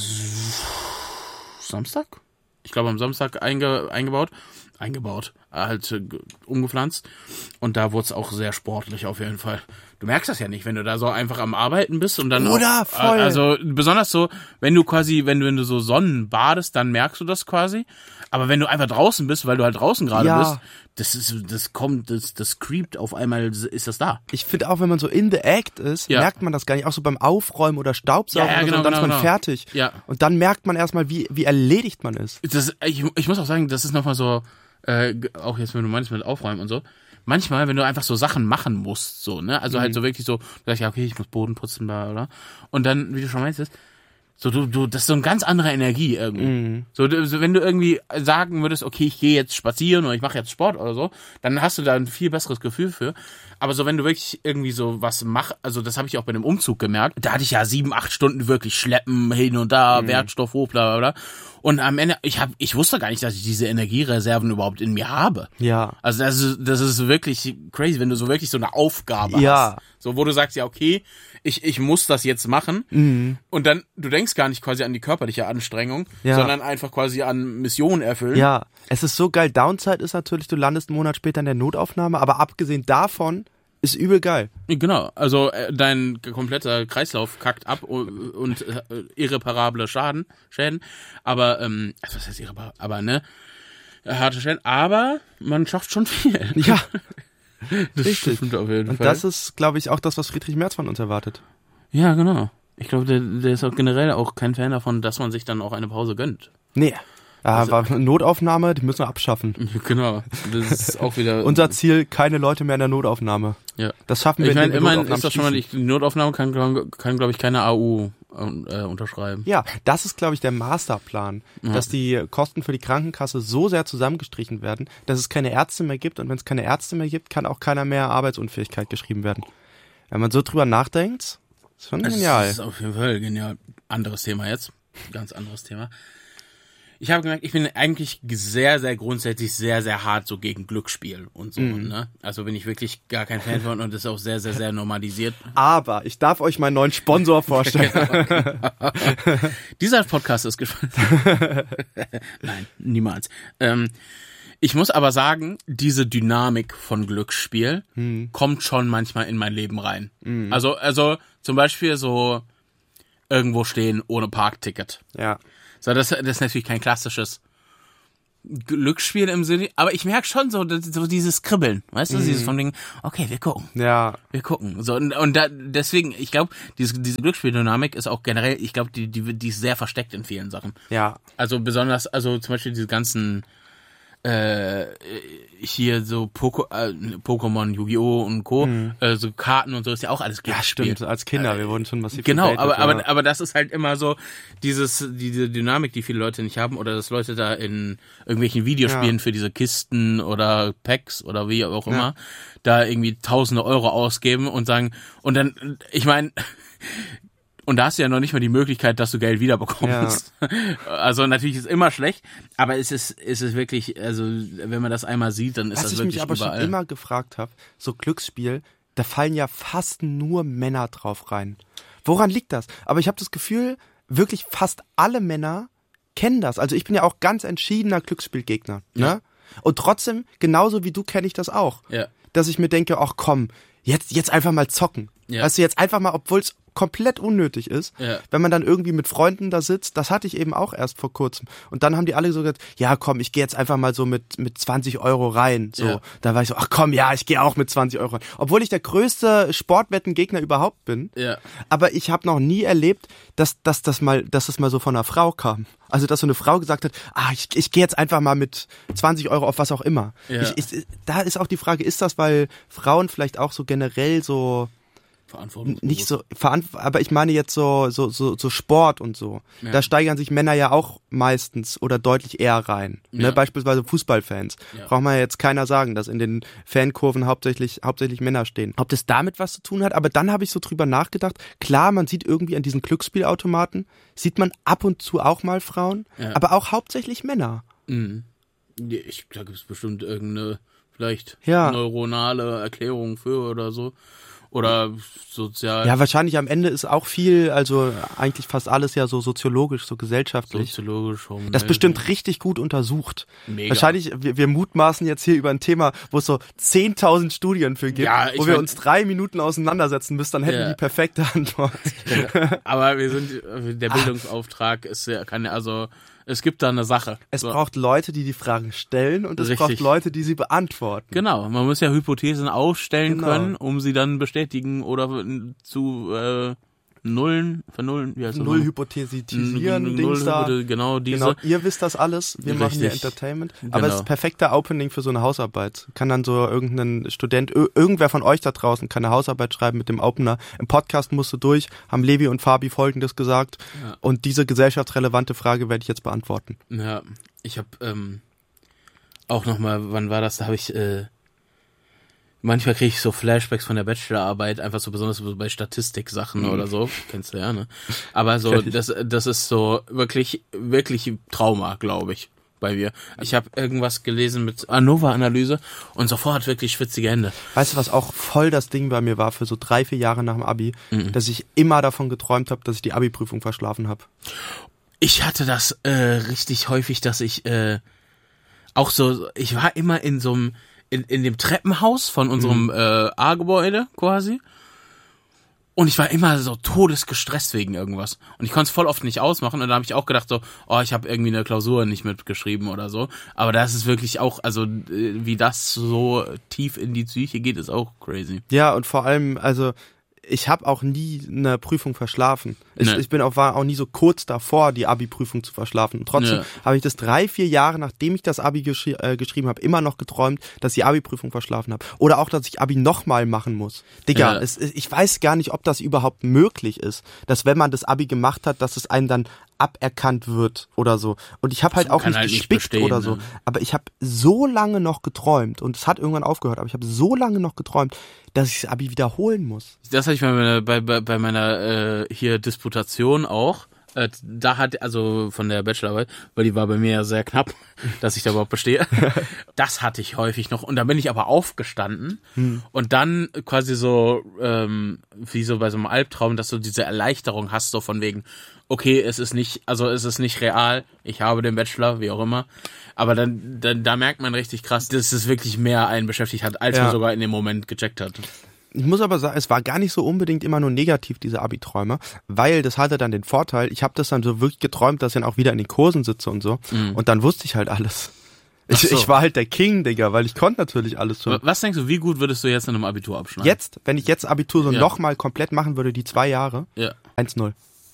C: S- Samstag? Ich glaube am Samstag einge, eingebaut. Eingebaut, halt äh, g- umgepflanzt. Und da wurde es auch sehr sportlich auf jeden Fall. Du merkst das ja nicht, wenn du da so einfach am Arbeiten bist und dann
I: Oder?
C: auch,
I: Voll.
C: äh, also besonders so, wenn du quasi, wenn du, wenn du so Sonnen badest, dann merkst du das quasi. Aber wenn du einfach draußen bist, weil du halt draußen gerade
I: Ja.
C: bist, das ist, das kommt, das, das creept auf einmal, ist das da.
I: Ich finde auch, wenn man so in the act ist,
C: Ja.
I: merkt man das gar nicht. Auch so beim Aufräumen oder Staubsaugen
C: Ja, ja,
I: oder so,
C: genau,
I: und dann
C: genau,
I: ist man
C: genau.
I: fertig.
C: Ja.
I: Und dann merkt man erstmal, wie, wie erledigt man ist.
C: Das, ich, ich muss auch sagen, das ist nochmal so, äh, auch jetzt, wenn du meinst mit Aufräumen und so, manchmal, wenn du einfach so Sachen machen musst, so, ne, also halt so wirklich so, du sagst ja, okay, ich muss Boden putzen, bla, bla, und dann, wie du schon meinst, ist, so, du, du, das ist so eine ganz andere Energie irgendwie.
I: Mhm.
C: So, du, so, wenn du irgendwie sagen würdest, okay, ich gehe jetzt spazieren oder ich mache jetzt Sport oder so, dann hast du da ein viel besseres Gefühl für. Aber so, wenn du wirklich irgendwie so was machst, also das habe ich auch bei dem Umzug gemerkt, da hatte ich ja sieben, acht Stunden wirklich schleppen, hin und da,
I: Mhm.
C: Wertstoff hoch, bla, bla, bla. Und am Ende, ich hab, ich wusste gar nicht, dass ich diese Energiereserven überhaupt in mir habe.
I: Ja.
C: Also das ist, das ist wirklich crazy, wenn du so wirklich so eine Aufgabe
I: Ja.
C: hast. So, wo du sagst, ja, okay, ich, ich muss das jetzt machen.
I: Mhm.
C: Und dann, du denkst gar nicht quasi an die körperliche Anstrengung,
I: Ja.
C: sondern einfach quasi an Mission erfüllen.
I: Ja, es ist so geil. Downside ist natürlich, du landest einen Monat später in der Notaufnahme, aber abgesehen davon ist übel geil.
C: Genau, also äh, dein kompletter Kreislauf kackt ab und, und äh, irreparable Schaden, Schäden. Aber, ähm, also was heißt irreparable? Aber, ne, harte Schäden. Aber man schafft schon viel.
I: Ja,
C: Das
I: richtig.
C: stimmt auf jeden
I: und
C: Fall.
I: das ist, glaube ich, auch das, was Friedrich Merz von uns erwartet.
C: Ja, genau. Ich glaube, der, der ist auch generell auch kein Fan davon, dass man sich dann auch eine Pause gönnt.
I: Nee. Ja,
C: Also-
I: war Notaufnahme, die müssen wir abschaffen.
C: Genau. Das ist auch wieder.
I: Unser Ziel, keine Leute mehr in der Notaufnahme.
C: Ja.
I: Das schaffen wir
C: Ich meine,
I: indem wir
C: immerhin
I: Notaufnahmen
C: ist das schon mal
I: schließen.
C: nicht, die Notaufnahme kann, kann, kann glaube ich, keine A U äh, unterschreiben.
I: Ja, das ist, glaube ich, der Masterplan, dass die Kosten für die Krankenkasse so sehr zusammengestrichen werden, dass es keine Ärzte mehr gibt. Und wenn es keine Ärzte mehr gibt, kann auch keiner mehr Arbeitsunfähigkeit geschrieben werden. Wenn man so drüber nachdenkt, ist schon genial.
C: Das ist auf jeden Fall genial. Anderes Thema jetzt. Ganz anderes Thema. Ich habe gemerkt, ich bin eigentlich sehr, sehr grundsätzlich sehr, sehr hart so gegen Glücksspiel und so,
I: Mhm.
C: ne? Also bin ich wirklich gar kein Fan von und das ist auch sehr, sehr, sehr normalisiert.
I: Aber ich darf euch meinen neuen Sponsor vorstellen.
C: Dieser Podcast ist gespannt. Nein, niemals. Ähm, ich muss aber sagen, diese Dynamik von Glücksspiel
I: Hm.
C: kommt schon manchmal in mein Leben rein. Also, also zum Beispiel so irgendwo stehen ohne Parkticket.
I: Ja.
C: So, das, das ist natürlich kein klassisches Glücksspiel im Sinne, aber ich merke schon so, so dieses Kribbeln, weißt du,
I: Mhm.
C: dieses von wegen, okay, wir gucken.
I: Ja.
C: Wir gucken. So, und, und da, deswegen, ich glaube, diese, diese Glücksspieldynamik ist auch generell, ich glaube, die, die, die ist sehr versteckt in vielen Sachen.
I: Ja.
C: Also besonders, also zum Beispiel diese ganzen äh, hier so Poko, äh, Pokémon, Yu-Gi-Oh! Und Co.,
I: Mhm.
C: äh, so Karten und so, ist ja auch alles
I: Ja,
C: Glücksspiel.
I: stimmt. Als Kinder, wir wurden schon massiv
C: Genau,
I: gedatet,
C: aber,
I: ja.
C: aber, aber das ist halt immer so dieses, diese Dynamik, die viele Leute nicht haben, oder dass Leute da in irgendwelchen Videospielen
I: Ja.
C: für diese Kisten oder Packs oder wie auch immer,
I: Ja.
C: da irgendwie tausende Euro ausgeben und sagen, und dann, ich meine, und da hast du ja noch nicht mal die Möglichkeit, dass du Geld wiederbekommst. Ja. Also natürlich ist es immer schlecht, aber es ist, es ist wirklich, also wenn man das einmal sieht, dann ist
I: Was
C: das
I: ich
C: wirklich
I: mich aber
C: überall.
I: schon immer gefragt habe, so Glücksspiel, da fallen ja fast nur Männer drauf rein. Woran liegt das? Aber ich habe das Gefühl, wirklich fast alle Männer kennen das. Also ich bin ja auch ganz entschiedener Glücksspielgegner.
C: Ja.
I: Ne? Und trotzdem, genauso wie du, kenne ich das auch.
C: Ja.
I: Dass ich mir denke, ach komm, jetzt, jetzt einfach mal zocken.
C: Ja.
I: Weißt du, jetzt einfach mal, obwohl es komplett unnötig ist,
C: Ja.
I: wenn man dann irgendwie mit Freunden da sitzt, das hatte ich eben auch erst vor kurzem. Und dann haben die alle so gesagt, ja komm, ich gehe jetzt einfach mal so mit mit zwanzig Euro rein. So,
C: Ja.
I: da war ich so, ach komm, ja, ich gehe auch mit zwanzig Euro rein. Obwohl ich der größte Sportwettengegner überhaupt bin.
C: Ja.
I: Aber ich habe noch nie erlebt, dass, dass, das mal, dass das mal so von einer Frau kam. Also, dass so eine Frau gesagt hat, ah, ich, ich gehe jetzt einfach mal mit zwanzig Euro auf was auch immer.
C: Ja.
I: Ich, ich, da ist auch die Frage, ist das, weil Frauen vielleicht auch so generell so
C: Verantwortungsbewusst.
I: nicht so verantw- aber ich meine jetzt so so so so Sport und so.
C: Ja.
I: Da steigern sich Männer ja auch meistens oder deutlich eher rein.
C: Ja.
I: Ne? Beispielsweise Fußballfans.
C: Ja.
I: Braucht man ja jetzt keiner sagen, dass in den Fankurven hauptsächlich hauptsächlich Männer stehen. Ob das damit was zu tun hat, aber dann habe ich so drüber nachgedacht. Klar, man sieht irgendwie an diesen Glücksspielautomaten, sieht man ab und zu auch mal Frauen,
C: Ja.
I: aber auch hauptsächlich Männer.
C: Mhm. Ja, ich, da gibt es bestimmt irgendeine vielleicht
I: Ja.
C: neuronale Erklärung für oder so. Oder sozial.
I: Ja, wahrscheinlich am Ende ist auch viel, also eigentlich fast alles ja so soziologisch, so gesellschaftlich.
C: Soziologisch. hormonell.
I: Das ist bestimmt richtig gut untersucht.
C: Mega.
I: Wahrscheinlich, wir, wir mutmaßen jetzt hier über ein Thema, wo es so zehntausend Studien für gibt,
C: Ja, ich
I: wo wir
C: mein-
I: uns drei Minuten auseinandersetzen müssen, dann hätten
C: Ja.
I: wir die perfekte Antwort.
C: Aber wir sind, der Bildungsauftrag ist ja, kann ja, also, es gibt da eine Sache.
I: Es
C: So.
I: braucht Leute, die die Fragen stellen und es
C: Richtig.
I: braucht Leute, die sie beantworten.
C: Genau, man muss ja Hypothesen aufstellen
I: Genau.
C: können, um sie dann bestätigen oder zu äh, nullen, vernullen, wie heißt das?
I: Null
C: nochmal?
I: hypothetisieren,
C: Null
I: Dings da.
C: Hypothe- Genau, diese.
I: Genau, ihr wisst das alles, wir machen hier
C: Richtig.
I: Entertainment.
C: Genau.
I: Aber es ist perfekter Opening für so eine Hausarbeit. Kann dann so irgendein Student, ir- irgendwer von euch da draußen kann eine Hausarbeit schreiben mit dem Opener. Im Podcast musst du durch, haben Levi und Fabi Folgendes gesagt.
C: Ja.
I: Und diese gesellschaftsrelevante Frage werde ich jetzt beantworten.
C: Ja, ich habe ähm, auch nochmal, wann war das, da habe ich, äh, manchmal kriege ich so Flashbacks von der Bachelorarbeit, einfach so besonders so bei Statistik-Sachen
I: Mhm.
C: oder so, kennst du ja, ne? Aber so, das, das ist so wirklich, wirklich Trauma, glaube ich, bei mir. Ich habe irgendwas gelesen mit ANOVA-Analyse und sofort wirklich schwitzige Hände.
I: Weißt du, was auch voll das Ding bei mir war für so drei, vier Jahre nach dem Abi? Dass ich immer davon geträumt habe, dass ich die Abi-Prüfung verschlafen habe.
C: Ich hatte das äh, richtig häufig, dass ich äh, auch so, ich war immer in so einem, in, in dem Treppenhaus von unserem äh, A-Gebäude quasi. Und ich war immer so todesgestresst wegen irgendwas. Und ich konnte es voll oft nicht ausmachen. Und da habe ich auch gedacht so, oh, ich habe irgendwie eine Klausur nicht mitgeschrieben oder so. Aber das ist wirklich auch, also äh, wie das so tief in die Psyche geht, ist auch crazy.
I: Ja, und vor allem, also ich habe auch nie eine Prüfung verschlafen. Ich,
C: Nee.
I: ich bin auch, war auch nie so kurz davor, die Abi-Prüfung zu verschlafen. Und trotzdem
C: Ja.
I: habe ich das drei, vier Jahre, nachdem ich das Abi geschri- äh, geschrieben habe, immer noch geträumt, dass ich die Abi-Prüfung verschlafen habe. Oder auch, dass ich Abi nochmal machen muss. Digga,
C: Ja.
I: es, ich weiß gar nicht, ob das überhaupt möglich ist, dass wenn man das Abi gemacht hat, dass es einem dann aberkannt wird oder so. Und ich habe halt
C: Man
I: auch
C: kann
I: nicht
C: halt nicht
I: gespickt
C: bestehen,
I: oder so.
C: ne?
I: Aber ich habe so lange noch geträumt und es hat irgendwann aufgehört, aber ich habe so lange noch geträumt, dass ich das Abi wiederholen muss.
C: Das hatte ich bei meiner, bei, bei, bei meiner äh, hier Disputation auch. Äh, da hat, also von der Bachelorarbeit, weil die war bei mir ja sehr knapp, dass ich da überhaupt bestehe. Das hatte ich häufig noch. Und dann bin ich aber aufgestanden
I: Hm.
C: und dann quasi so, ähm, wie so bei so einem Albtraum, dass du diese Erleichterung hast, so von wegen, okay, es ist nicht, also es ist nicht real, ich habe den Bachelor, wie auch immer. Aber dann, dann da merkt man richtig krass, dass es wirklich mehr einen beschäftigt hat, als
I: Ja.
C: man sogar in dem Moment gecheckt hat.
I: Ich muss aber sagen, es war gar nicht so unbedingt immer nur negativ, diese Abi-Träume, weil das hatte dann den Vorteil, ich habe das dann so wirklich geträumt, dass ich dann auch wieder in den Kursen sitze und so. Und dann wusste ich halt alles. Ich,
C: Ach so.
I: ich war halt der King, Digga, weil ich konnte natürlich alles schon.
C: Was denkst du, wie gut würdest du jetzt in einem Abitur abschneiden?
I: Jetzt, wenn ich jetzt Abitur so
C: Ja.
I: nochmal komplett machen würde, die zwei Jahre,
C: Ja.
I: eins null.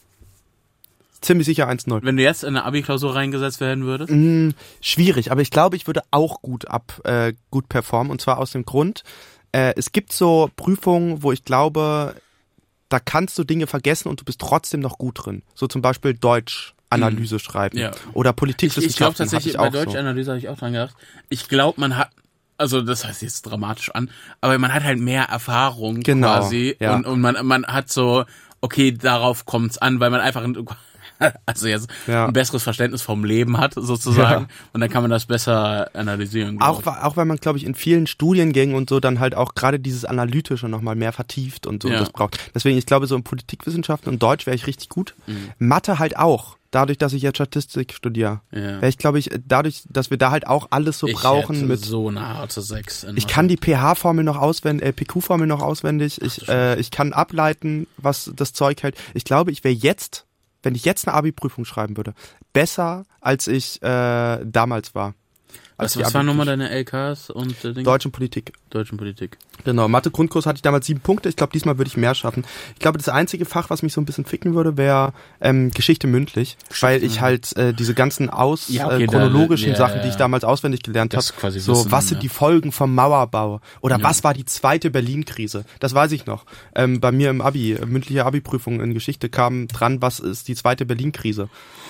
I: Ziemlich sicher eins null.
C: Wenn du jetzt in eine Abi-Klausur reingesetzt werden würdest?
I: Mm, schwierig, aber ich glaube, ich würde auch gut ab, äh, gut performen, und zwar aus dem Grund, äh, es gibt so Prüfungen, wo ich glaube, da kannst du Dinge vergessen und du bist trotzdem noch gut drin. So zum Beispiel Deutsch. Analyse schreiben.
C: Ja.
I: Oder
C: Ich, ich glaube
I: Politikwissenschaften.
C: tatsächlich,
I: ich
C: bei
I: auch
C: Deutschanalyse habe ich auch dran gedacht. Ich glaube, man hat, also das heißt jetzt dramatisch an, aber man hat halt mehr Erfahrung
I: Genau,
C: quasi
I: ja.
C: und, und man, man hat so, okay, darauf kommt's an, weil man einfach ein, also jetzt
I: Ja.
C: ein besseres Verständnis vom Leben hat sozusagen
I: Ja.
C: und dann kann man das besser analysieren.
I: Auch,
C: glaub
I: auch weil man, glaube ich, in vielen Studiengängen und so dann halt auch gerade dieses Analytische nochmal mehr vertieft und so
C: Ja.
I: das braucht. Deswegen, ich glaube, so in Politikwissenschaften und Deutsch wäre ich richtig gut.
C: Mhm.
I: Mathe halt auch. Dadurch, dass ich jetzt Statistik studiere.
C: Ja.
I: Wäre ich, glaube ich, dadurch, dass wir da halt auch alles so
C: ich
I: brauchen
C: hätte
I: mit.
C: so eine harte Sechs. in
I: Ich
C: Mathe.
I: kann die pH-Formel noch auswendig, äh, P Q-Formel noch auswendig. Ich, äh, ich kann ableiten, was das Zeug hält. Ich glaube, ich wäre jetzt, wenn ich jetzt eine Abi-Prüfung schreiben würde, besser, als ich äh, damals war.
C: Was,
I: die
C: was waren nochmal
I: Abi-Prüfung.
C: deine L Ks und äh, Dinge?
I: Deutsch und Politik.
C: Deutschen Politik.
I: Genau, Mathe-Grundkurs hatte ich damals sieben Punkte. Ich glaube, diesmal würde ich mehr schaffen. Ich glaube, das einzige Fach, was mich so ein bisschen ficken würde, wäre ähm, Geschichte mündlich, weil ich halt äh, diese ganzen aus
C: Ja, okay,
I: äh, chronologischen
C: da- ja,
I: Sachen,
C: ja,
I: die ich
C: ja.
I: damals auswendig gelernt
C: Das
I: habe,
C: quasi
I: so
C: wissen,
I: was sind
C: ja.
I: die Folgen vom Mauerbau oder
C: Ja.
I: was war die zweite Berlin-Krise? Das weiß ich noch. Ähm, bei mir im Abi, äh, mündliche Abi-Prüfung in Geschichte kam dran, was ist die zweite Berlin-Krise?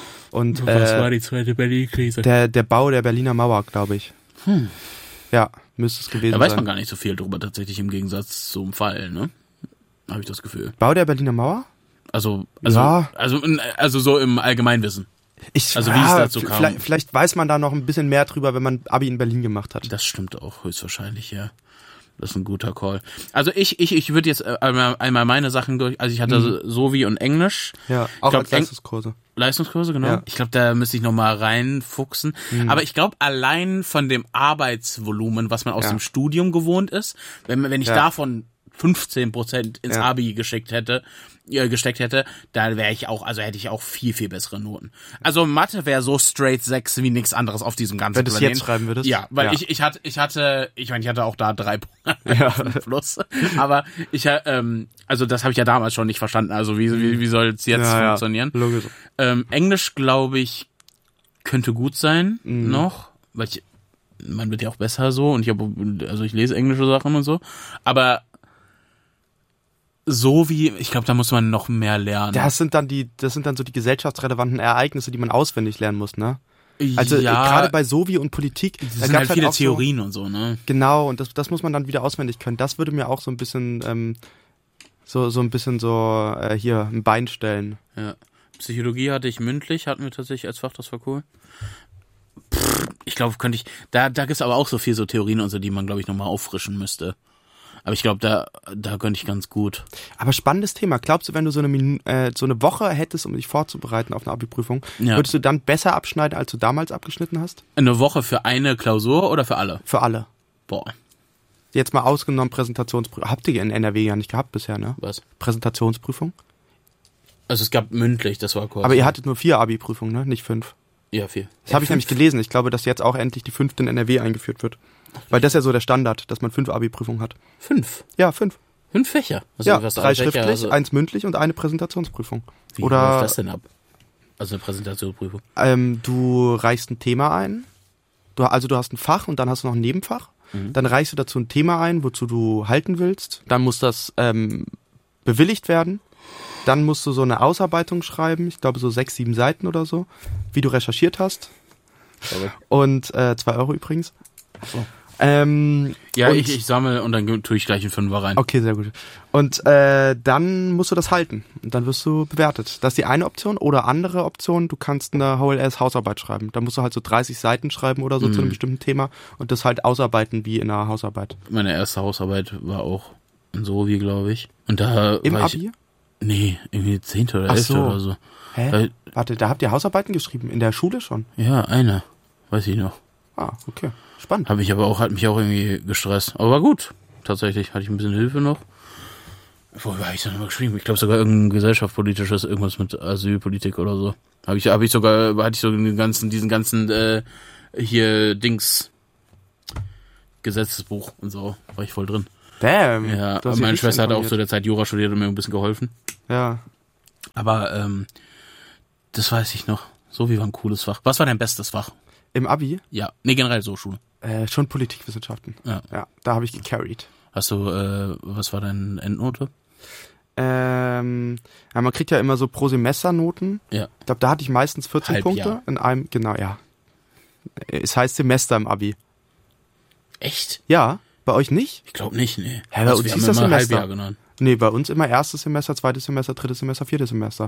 I: Und
C: Was
I: äh,
C: war die zweite Berlin-Krise?
I: der der Bau der Berliner Mauer, glaube ich.
C: Hm.
I: Ja, müsste es gewesen
C: Da weiß
I: sein.
C: man gar nicht so viel drüber tatsächlich im Gegensatz zum Fall, ne? Habe ich das Gefühl.
I: Bau der Berliner Mauer?
C: Also, also,
I: Ja.
C: also, also so im Allgemeinwissen.
I: Ich,
C: Also wie es dazu kam.
I: Vielleicht, vielleicht weiß man da noch ein bisschen mehr drüber, wenn man Abi in Berlin gemacht hat.
C: Das stimmt auch höchstwahrscheinlich, ja. Das ist ein guter Call. Also ich, ich, ich würde jetzt einmal, einmal meine Sachen durch. Also ich hatte
I: Mhm.
C: Sovi und Englisch.
I: Ja,
C: Ich
I: auch
C: glaub,
I: als
C: Eng-
I: Leistungskurse.
C: Leistungskurse, genau.
I: Ja.
C: Ich glaube, da müsste ich noch mal reinfuchsen.
I: Mhm.
C: Aber ich glaube, allein von dem Arbeitsvolumen, was man aus
I: Ja.
C: dem Studium gewohnt ist, wenn, wenn ich
I: Ja.
C: davon fünfzehn Prozent ins
I: Ja.
C: Abi geschickt hätte, äh, gesteckt hätte, da wäre ich auch, also hätte ich auch viel, viel bessere Noten. Also Mathe wäre so straight sechs wie nichts anderes auf diesem ganzen
I: Wenn du es
C: Planeten.
I: jetzt schreiben würdest?
C: Ja, weil
I: Ja.
C: ich, ich hatte, ich hatte, ich meine, ich hatte auch da drei Punkte
I: Ja.
C: plus. Aber ich, äh, ähm, also das habe ich ja damals schon nicht verstanden. Also wie, wie, wie soll es jetzt
I: Ja, ja.
C: funktionieren?
I: Logisch.
C: Ähm, Englisch, glaube ich, könnte gut sein
I: Mhm.
C: noch, weil ich, man wird ja auch besser so und ich habe, also ich lese englische Sachen und so, aber so wie, ich glaube, da muss man noch mehr lernen.
I: Das sind dann die, das sind dann so die gesellschaftsrelevanten Ereignisse, die man auswendig lernen muss, ne? Also äh,
C: ja,
I: gerade bei Sovi und Politik,
C: das
I: da
C: sind
I: gab's
C: halt viele
I: auch
C: Theorien und so, ne?
I: So, genau, und das, das muss man dann wieder auswendig können. Das würde mir auch so ein bisschen, ähm, so, so ein bisschen so, äh, hier, ein Bein stellen.
C: Ja. Psychologie hatte ich mündlich, hatten wir tatsächlich als Fach, das war cool. Pff, ich glaube, könnte ich, da, da gibt's aber auch so viel so Theorien und so, die man, glaube ich, nochmal auffrischen müsste. Aber ich glaube, da, da könnte ich ganz gut.
I: Aber spannendes Thema. Glaubst du, wenn du so eine, Minu äh, so eine Woche hättest, um dich vorzubereiten auf eine Abi-Prüfung,
C: Ja.
I: würdest du dann besser abschneiden, als du damals abgeschnitten hast?
C: Eine Woche für eine Klausur oder für alle?
I: Für alle.
C: Boah,
I: Jetzt mal ausgenommen Präsentationsprüfung. Habt ihr in N R W ja nicht gehabt bisher, ne?
C: was?
I: Präsentationsprüfung?
C: Also es gab mündlich, das war kurz.
I: Aber ihr hattet nur vier Abi-Prüfungen, ne? Nicht fünf.
C: Ja, viel.
I: Das habe ich nämlich gelesen. Ich glaube, dass jetzt auch endlich die fünfte in N R W eingeführt wird. Weil das ist ja so der Standard, dass man fünf Abi-Prüfungen hat.
C: Fünf.
I: Ja, fünf.
C: Fünf Fächer. Also
I: ja,
C: was,
I: drei
C: drei Fächer,
I: schriftlich,
C: also,
I: eins mündlich und eine Präsentationsprüfung.
C: Wie
I: Oder
C: läuft das denn ab? Also eine Präsentationsprüfung.
I: ähm, du reichst ein Thema ein. Du, also du hast ein Fach und dann hast du noch ein Nebenfach.
C: Mhm.
I: Dann reichst du dazu ein Thema ein, wozu du halten willst. Dann muss das ähm, bewilligt werden. Dann musst du so eine Ausarbeitung schreiben. Ich glaube so sechs, sieben Seiten oder so. Wie du recherchiert hast. Und äh, zwei Euro übrigens.
C: So.
I: Ähm,
C: Ja,
I: und,
C: ich, ich sammle und dann tue ich gleich einen Fünfer rein.
I: Okay, sehr gut. Und äh, dann musst du das halten. Und dann wirst du bewertet. Das ist die eine Option. Oder andere Option, du kannst eine H L S-Hausarbeit schreiben. Da musst du halt so dreißig Seiten schreiben oder so
C: Mhm.
I: zu einem bestimmten Thema und das halt ausarbeiten wie in einer Hausarbeit.
C: Meine erste Hausarbeit war auch in Sovi, glaube ich. Und da
I: Im
C: war
I: Abi?
C: ich, nee, irgendwie zehnte oder
I: Ach
C: elfte
I: so.
C: oder so.
I: Hä?
C: Weil,
I: Warte, da habt ihr Hausarbeiten geschrieben? In der Schule schon?
C: ja, eine. Weiß ich noch.
I: Ah, okay. Spannend.
C: Habe ich aber auch, hat mich auch irgendwie gestresst. Aber war gut. Tatsächlich hatte ich ein bisschen Hilfe noch. Worüber habe ich dann mal geschrieben? Ich glaube sogar irgendein gesellschaftspolitisches, irgendwas mit Asylpolitik oder so. Habe ich, habe ich sogar, hatte ich so den ganzen, diesen ganzen äh, hier Dings Gesetzesbuch und so, war ich voll drin.
I: Damn.
C: Ja,
I: du hast
C: meine
I: dich
C: Schwester hat auch
I: informiert.
C: zu der Zeit Jura studiert und mir ein bisschen geholfen.
I: Ja.
C: Aber ähm, das weiß ich noch. So wie war ein cooles Fach. Was war dein bestes Fach?
I: Im Abi?
C: Ja, nee, generell so Schule.
I: Äh, schon Politikwissenschaften.
C: Ja.
I: Ja, da habe ich gecarried.
C: Hast du, äh, was war deine Endnote?
I: Ähm, ja, man kriegt ja immer so pro Semester Noten.
C: Ja.
I: Ich glaube, da hatte ich meistens vierzehn
C: Halbjahr.
I: Punkte in einem, genau, ja. Es heißt Semester im Abi.
C: Echt?
I: Ja, bei euch nicht?
C: Ich glaube nicht, nee.
I: Hä, bei
C: Also,
I: uns
C: wir
I: hieß
C: haben
I: das
C: immer
I: Semester.
C: Halbjahr genannt.
I: Nee, bei uns immer erstes Semester, zweites Semester, drittes Semester, viertes Semester.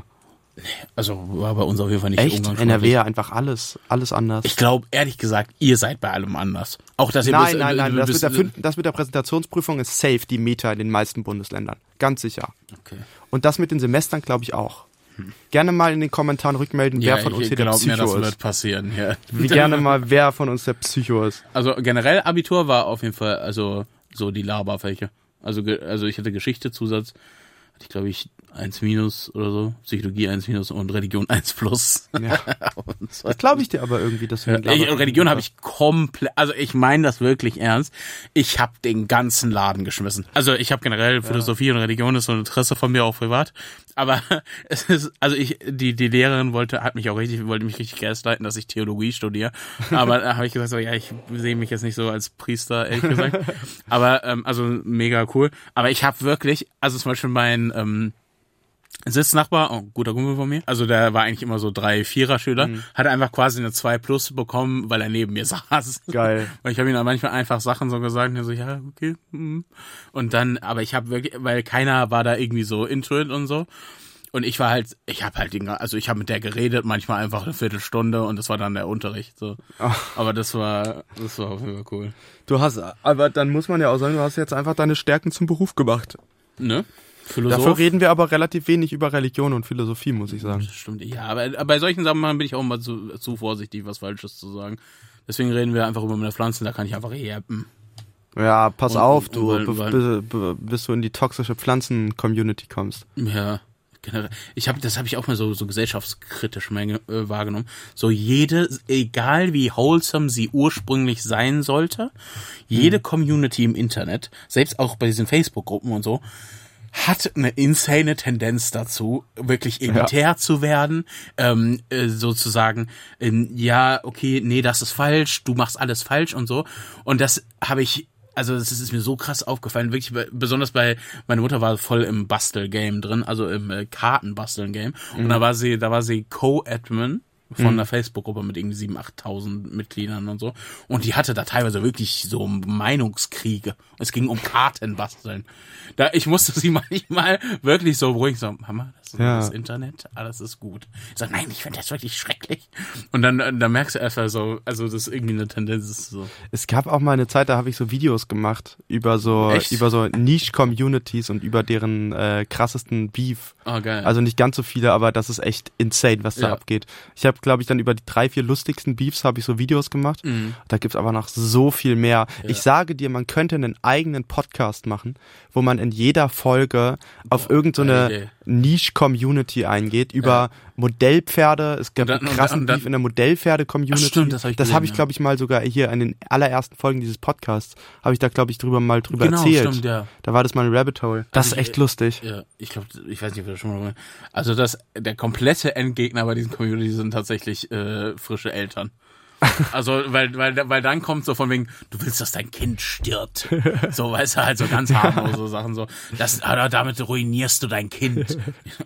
C: Also war bei uns auf jeden Fall nicht
I: Echt?
C: umgangssprachlich.
I: N R W ja einfach alles, alles anders.
C: Ich glaube, ehrlich gesagt, ihr seid bei allem anders. Auch dass ihr
I: Nein,
C: bis,
I: nein, nein,
C: äh,
I: das
C: bis,
I: mit, der fünften, das mit der Präsentationsprüfung ist safe die Meta in den meisten Bundesländern. Ganz sicher.
C: Okay.
I: Und das mit den Semestern glaube ich auch. Gerne mal in den Kommentaren rückmelden, wer
C: Ja,
I: von uns
C: ich
I: hier der
C: glaub mir, das
I: Psycho
C: wird
I: ist.
C: passieren. Ja.
I: Wie gerne mal, wer von uns der Psycho ist.
C: Also generell Abitur war auf jeden Fall also so die Laberfächer. Also ge- also ich hatte Geschichte-Zusatz, hatte ich glaube ich eins minus oder so, Psychologie eins minus und Religion eins plus.
I: Ja.
C: Und so.
I: Das glaube ich dir aber irgendwie, dass du
C: Ja,
I: den Laber-
C: ich, Religion habe ich komplett, also ich meine das wirklich ernst. Ich habe den ganzen Laden geschmissen. Also ich habe generell Philosophie und Religion ist so ein Interesse von mir auch privat. Aber es ist, also ich, die die Lehrerin wollte, hat mich auch richtig, wollte mich richtig gaslighten, dass ich Theologie studiere. Aber da habe ich gesagt so, ja, ich sehe mich jetzt nicht so als Priester, ehrlich gesagt. Aber ähm, also mega cool. Aber ich habe wirklich, also zum Beispiel mein ähm, Sitznachbar, oh, guter Kumpel von mir, also der war eigentlich immer so drei Vierer-Schüler, mhm. hat einfach quasi eine zwei plus bekommen, weil er neben mir saß.
I: Geil.
C: Weil ich habe ihm dann manchmal einfach Sachen so gesagt und er so, ja, okay. Mm. Und dann, aber ich habe wirklich, weil keiner war da irgendwie so into it und so. Und ich war halt, ich habe halt, den, also ich habe mit der geredet, manchmal einfach eine Viertelstunde und das war dann der Unterricht. So.
I: Ach.
C: Aber das war, das war auf jeden Fall cool.
I: Du hast, aber dann muss man ja auch sagen, du hast jetzt einfach deine Stärken zum Beruf gemacht.
C: Ne? Philosoph.
I: Dafür reden wir aber relativ wenig über Religion und Philosophie, muss ich sagen.
C: Das stimmt, ja, aber, aber bei solchen Sachen bin ich auch mal zu, zu vorsichtig, was Falsches zu sagen. Deswegen reden wir einfach über meine Pflanzen, da kann ich einfach rappen.
I: Ja, pass
C: Und-
I: auf,
C: und-
I: du,
C: und-
I: be- be- be- bis du in die toxische Pflanzen-Community kommst.
C: Ja, generell. Ich habe, das habe ich auch mal so, so gesellschaftskritisch Menge, äh, wahrgenommen. So jede, egal wie wholesome sie ursprünglich sein sollte, jede Community im Internet, selbst auch bei diesen Facebook-Gruppen und so, hat eine insane Tendenz dazu, wirklich elitär ja. zu werden, ähm, äh, sozusagen, ähm, ja, okay, nee, das ist falsch, du machst alles falsch und so. Und das habe ich, also das ist mir so krass aufgefallen, wirklich, bei, besonders bei, meine Mutter war voll im Bastel-Game drin, also im äh, Karten-Basteln-Game. Mhm. Und da war sie, da war sie Co-Admin von einer Facebook-Gruppe mit irgendwie siebentausend, achttausend Mitgliedern und so. Und die hatte da teilweise wirklich so Meinungskriege. Es ging um Karten basteln. Da, ich musste sie manchmal wirklich so beruhigen, so, Mama, das ist
I: Ja.
C: das Internet, alles ist gut. Ich sag, nein, ich finde das wirklich schrecklich. Und dann, dann merkst du erstmal so, also das ist irgendwie eine Tendenz ist so.
I: Es gab auch mal eine Zeit, da habe ich so Videos gemacht über so
C: Echt?
I: über so Niche-Communities und über deren äh, krassesten Beef.
C: Oh, geil.
I: Also nicht ganz so viele, aber das ist echt insane, was da
C: Ja.
I: abgeht. Ich habe, glaube ich, dann über die drei, vier lustigsten Beefs habe ich so Videos gemacht.
C: Mhm.
I: Da gibt's aber noch so viel mehr.
C: Ja.
I: Ich sage dir, man könnte einen eigenen Podcast machen, wo man in jeder Folge auf irgendeine
C: geile Idee.
I: Niche-Community eingeht, über
C: Ja.
I: Modellpferde. Es gab
C: Und dann-
I: einen
C: und
I: krassen
C: dann- und dann-
I: Beef in der Modellpferde-Community.
C: Ach, stimmt, das hab ich
I: Das
C: gesehen,
I: habe ich,
C: ja.
I: glaube ich, mal sogar hier in den allerersten Folgen dieses Podcasts, habe ich da, glaube ich, drüber mal drüber
C: Genau,
I: erzählt.
C: stimmt, ja.
I: Da war das mal ein Rabbit Hole. Das
C: Also
I: ist
C: ich-
I: echt lustig.
C: Ja, ich glaube, ich weiß nicht, ob wir das schon mal. Also das, der komplette Endgegner bei diesen Community sind tatsächlich äh, frische Eltern. Also, weil, weil, weil dann kommt so von wegen, du willst, dass dein Kind stirbt. So, weißt du, halt so ganz harmlose Sachen so. Das, ah, damit ruinierst du dein Kind.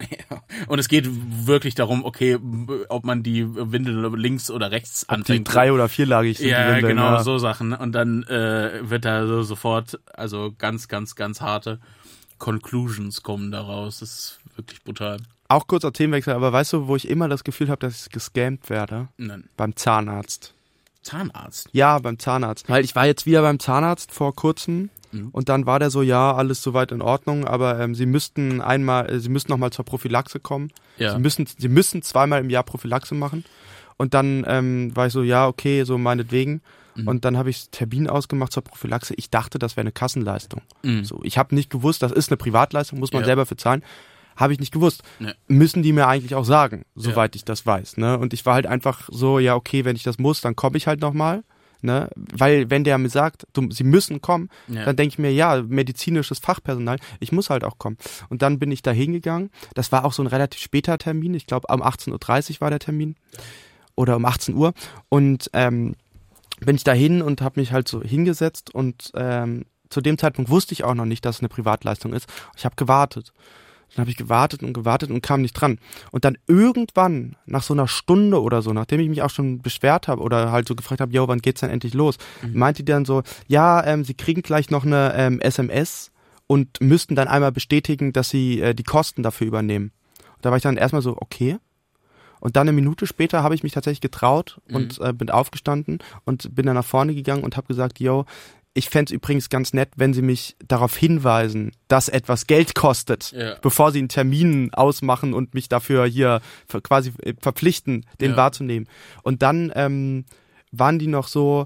C: Und es geht wirklich darum, okay, ob man die Windel links oder rechts
I: Die
C: anfängt.
I: drei- oder vierlagig sind
C: Ja,
I: die Windeln,
C: genau,
I: ja.
C: so Sachen. Und dann äh, wird da so sofort, also ganz, ganz, ganz harte Conclusions kommen daraus. Das ist wirklich brutal.
I: Auch kurzer Themenwechsel, aber weißt du, wo ich immer das Gefühl habe, dass ich gescammt werde?
C: Nein.
I: Beim Zahnarzt.
C: Zahnarzt.
I: Ja, beim Zahnarzt. Weil ich war jetzt wieder beim Zahnarzt vor kurzem
C: Mhm.
I: und dann war der so, ja, alles soweit in Ordnung, aber ähm, Sie müssten einmal, äh, Sie müssten nochmal zur Prophylaxe kommen.
C: Ja.
I: Sie müssen, Sie müssen zweimal im Jahr Prophylaxe machen. Und dann ähm, war ich so, ja, okay, so meinetwegen.
C: Mhm.
I: Und dann habe ich Termin ausgemacht zur Prophylaxe. Ich dachte, das wäre eine Kassenleistung.
C: Mhm.
I: So, ich habe nicht gewusst, das ist eine Privatleistung, muss man
C: Ja.
I: selber für zahlen. Habe ich nicht gewusst.
C: Nee.
I: Müssen die mir eigentlich auch sagen, soweit
C: Ja.
I: ich das weiß. Ne? Und ich war halt einfach so, ja okay, wenn ich das muss, dann komme ich halt nochmal. Ne? Weil wenn der mir sagt, du, sie müssen kommen,
C: Ja.
I: dann denke ich mir, ja, medizinisches Fachpersonal, ich muss halt auch kommen. Und dann bin ich da hingegangen. Das war auch so ein relativ später Termin. Ich glaube, um achtzehn Uhr dreißig war der Termin. Oder um achtzehn Uhr. Und ähm, bin ich da hin und habe mich halt so hingesetzt. Und ähm, zu dem Zeitpunkt wusste ich auch noch nicht, dass es eine Privatleistung ist. Ich habe gewartet. Dann habe ich gewartet und gewartet und kam nicht dran. Und dann irgendwann, nach so einer Stunde oder so, nachdem ich mich auch schon beschwert habe oder halt so gefragt habe, jo, wann geht's denn endlich los? Mhm. Meinte die dann so, ja, ähm, sie kriegen gleich noch eine ähm, S M S und müssten dann einmal bestätigen, dass sie äh, die Kosten dafür übernehmen. Und da war ich dann erstmal so, okay. Und dann eine Minute später habe ich mich tatsächlich getraut mhm. und äh, bin aufgestanden und bin dann nach vorne gegangen und habe gesagt, yo, ich fände es übrigens ganz nett, wenn Sie mich darauf hinweisen, dass etwas Geld kostet,
C: ja.
I: bevor Sie einen Termin ausmachen und mich dafür hier quasi verpflichten, den
C: ja. wahrzunehmen.
I: Und dann ähm, waren die noch so,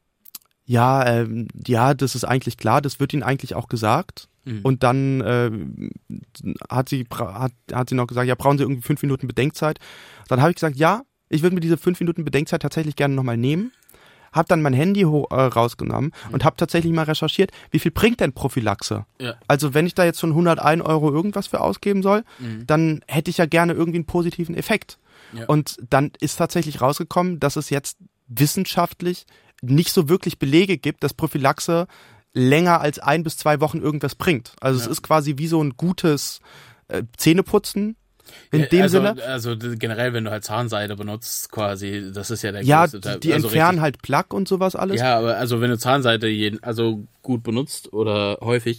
I: ja, ähm, ja, das ist eigentlich klar, das wird Ihnen eigentlich auch gesagt. Mhm. Und dann äh, hat sie hat, hat sie noch gesagt, ja, brauchen Sie irgendwie fünf Minuten Bedenkzeit? Dann habe ich gesagt, ja, ich würde mir diese fünf Minuten Bedenkzeit tatsächlich gerne nochmal nehmen. Hab dann mein Handy ho- äh, rausgenommen mhm. und habe tatsächlich mal recherchiert, wie viel bringt denn Prophylaxe?
C: Ja.
I: Also wenn ich da jetzt schon hundertein Euro irgendwas für ausgeben soll, mhm. dann hätte ich ja gerne irgendwie einen positiven Effekt. Ja. Und dann ist tatsächlich rausgekommen, dass es jetzt wissenschaftlich nicht so wirklich Belege gibt, dass Prophylaxe länger als ein bis zwei Wochen irgendwas bringt. Also ja. es ist quasi wie so ein gutes äh, Zähneputzen. In
C: ja,
I: dem
C: also,
I: Sinne.
C: Also generell, wenn du halt Zahnseide benutzt, quasi, das ist ja der
I: ja,
C: größte Teil.
I: Die, die
C: also
I: entfernen
C: richtig,
I: halt Plaque und sowas alles.
C: Ja, aber also wenn du Zahnseide jeden, also gut benutzt oder häufig,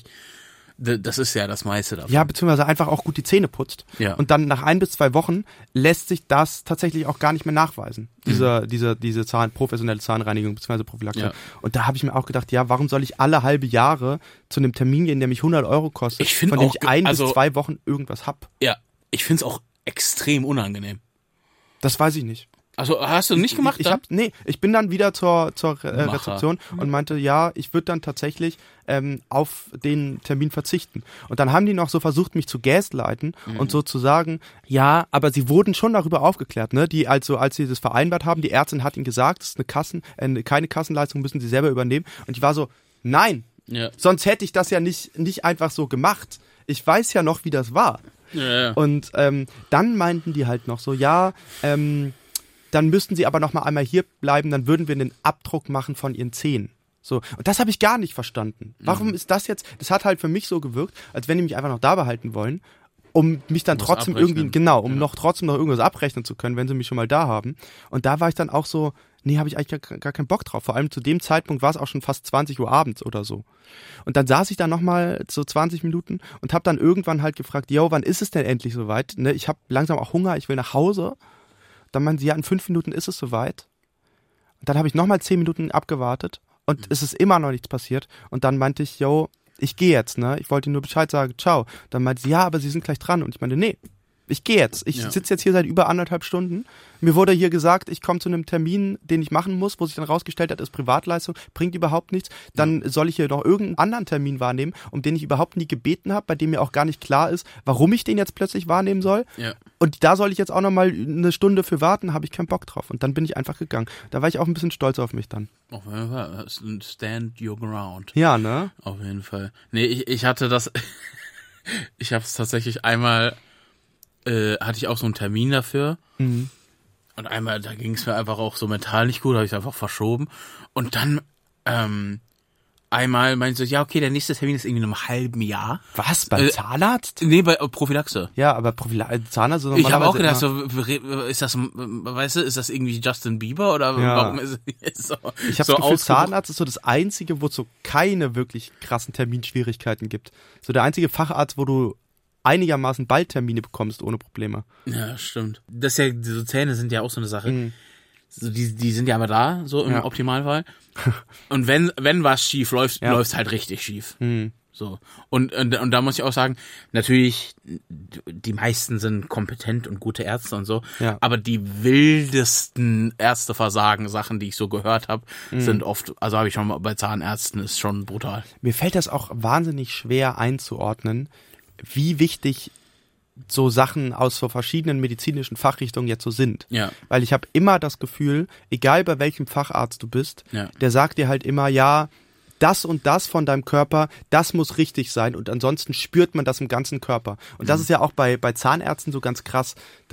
C: d- das ist ja das meiste davon.
I: Ja, beziehungsweise einfach auch gut die Zähne putzt.
C: Ja.
I: Und dann nach ein bis zwei Wochen lässt sich das tatsächlich auch gar nicht mehr nachweisen. Mhm. Diese, diese, diese Zahn, professionelle Zahnreinigung beziehungsweise Prophylaxe. Ja. Und da habe ich mir auch gedacht, ja, warum soll ich alle halbe Jahre zu einem Termin gehen, der mich hundert Euro kostet,
C: ich von dem
I: auch, ich ein
C: also,
I: bis zwei Wochen irgendwas hab?
C: Ja, ich find's auch extrem unangenehm.
I: Das weiß ich nicht.
C: Also hast du nicht gemacht?
I: Ich, ich hab, nee, ich bin dann wieder zur, zur äh,
C: Macher.
I: Rezeption und meinte, ja, ich würde dann tatsächlich ähm, auf den Termin verzichten. Und dann haben die noch so versucht, mich zu gaslighten mhm. und so zu sagen, ja, aber sie wurden schon darüber aufgeklärt, ne? Die also, als sie das vereinbart haben, die Ärztin hat ihnen gesagt, es ist eine Kassen, äh, keine Kassenleistung, müssen sie selber übernehmen. Und ich war so, nein,
C: ja.
I: sonst hätte ich das ja nicht, nicht einfach so gemacht. Ich weiß ja noch, wie das war.
C: Ja, ja.
I: Und ähm, dann meinten die halt noch so, ja, ähm, dann müssten sie aber noch mal einmal hier bleiben, dann würden wir einen Abdruck machen von ihren Zähnen. So, und das habe ich gar nicht verstanden. Warum mhm. ist das jetzt, das hat halt für mich so gewirkt, als wenn die mich einfach noch da behalten wollen, um mich dann
C: um
I: trotzdem irgendwie, genau, um
C: ja.
I: noch trotzdem noch irgendwas abrechnen zu können, wenn sie mich schon mal da haben. Und da war ich dann auch so, nee, habe ich eigentlich gar, gar keinen Bock drauf. Vor allem zu dem Zeitpunkt war es auch schon fast zwanzig Uhr abends oder so. Und dann saß ich da nochmal so zwanzig Minuten und habe dann irgendwann halt gefragt, yo, wann ist es denn endlich soweit? Ne, ich habe langsam auch Hunger, ich will nach Hause. Dann meinen sie, ja, in fünf Minuten ist es soweit. Und dann habe ich nochmal zehn Minuten abgewartet und mhm. es ist immer noch nichts passiert. Und dann meinte ich, yo, ich gehe jetzt, ne? Ich wollte nur Bescheid sagen, ciao. Dann meinte sie, ja, aber sie sind gleich dran. Und ich meinte, nee, ich gehe jetzt. Ich ja. sitze jetzt hier seit über anderthalb Stunden. Mir wurde hier gesagt, ich komme zu einem Termin, den ich machen muss, wo sich dann rausgestellt hat, ist Privatleistung, bringt überhaupt nichts. Dann ja. soll ich hier noch irgendeinen anderen Termin wahrnehmen, um den ich überhaupt nie gebeten habe, bei dem mir auch gar nicht klar ist, warum ich den jetzt plötzlich wahrnehmen soll.
C: Ja.
I: Und da soll ich jetzt auch nochmal eine Stunde für warten, habe ich keinen Bock drauf. Und dann bin ich einfach gegangen. Da war ich auch ein bisschen stolz auf mich dann.
C: Auf jeden Fall. Stand your ground.
I: Ja, ne?
C: Auf jeden Fall. Nee, ich, ich hatte das, ich habe es tatsächlich einmal, äh, hatte ich auch so einen Termin dafür.
I: Mhm.
C: Und einmal, da ging es mir einfach auch so mental nicht gut, habe ich es einfach verschoben. Und dann, ähm, einmal meinte ich so, ja, okay, der nächste Termin ist irgendwie in einem halben Jahr.
I: Was? Beim
C: äh,
I: Zahnarzt?
C: Nee, bei äh, Prophylaxe.
I: Ja, aber Prophylaxe, Zahnarzt ist
C: Ich habe auch gedacht,
I: immer
C: so, ist das, weißt du, ist das irgendwie Justin Bieber oder
I: ja.
C: warum ist es so?
I: Ich habe
C: so
I: das Gefühl, Zahnarzt ist so das Einzige, wo es so keine wirklich krassen Terminschwierigkeiten gibt. So der einzige Facharzt, wo du einigermaßen bald Termine bekommst ohne Probleme.
C: Ja, stimmt. Das ist ja, diese Zähne sind ja auch so eine Sache.
I: Mhm.
C: So, die, die sind ja aber da, so im
I: ja.
C: Optimalfall. Und wenn, wenn was schief läuft,
I: ja.
C: läuft's halt richtig schief.
I: Mhm.
C: So. Und, und, und da muss ich auch sagen, natürlich, die meisten sind kompetent und gute Ärzte und so,
I: ja.
C: aber die wildesten Ärzteversagen-Sachen, die ich so gehört habe, mhm. sind oft, also habe ich schon mal bei Zahnärzten, ist schon brutal.
I: Mir fällt das auch wahnsinnig schwer einzuordnen, wie wichtig so Sachen aus so verschiedenen medizinischen Fachrichtungen jetzt so sind.
C: Ja.
I: Weil ich habe immer das Gefühl, egal bei welchem Facharzt du bist,
C: Ja.
I: der sagt dir halt immer, ja, das und das von deinem Körper, das muss richtig sein und ansonsten spürt man das im ganzen Körper. Und das ist ja auch bei, bei Zahnärzten so ganz krass.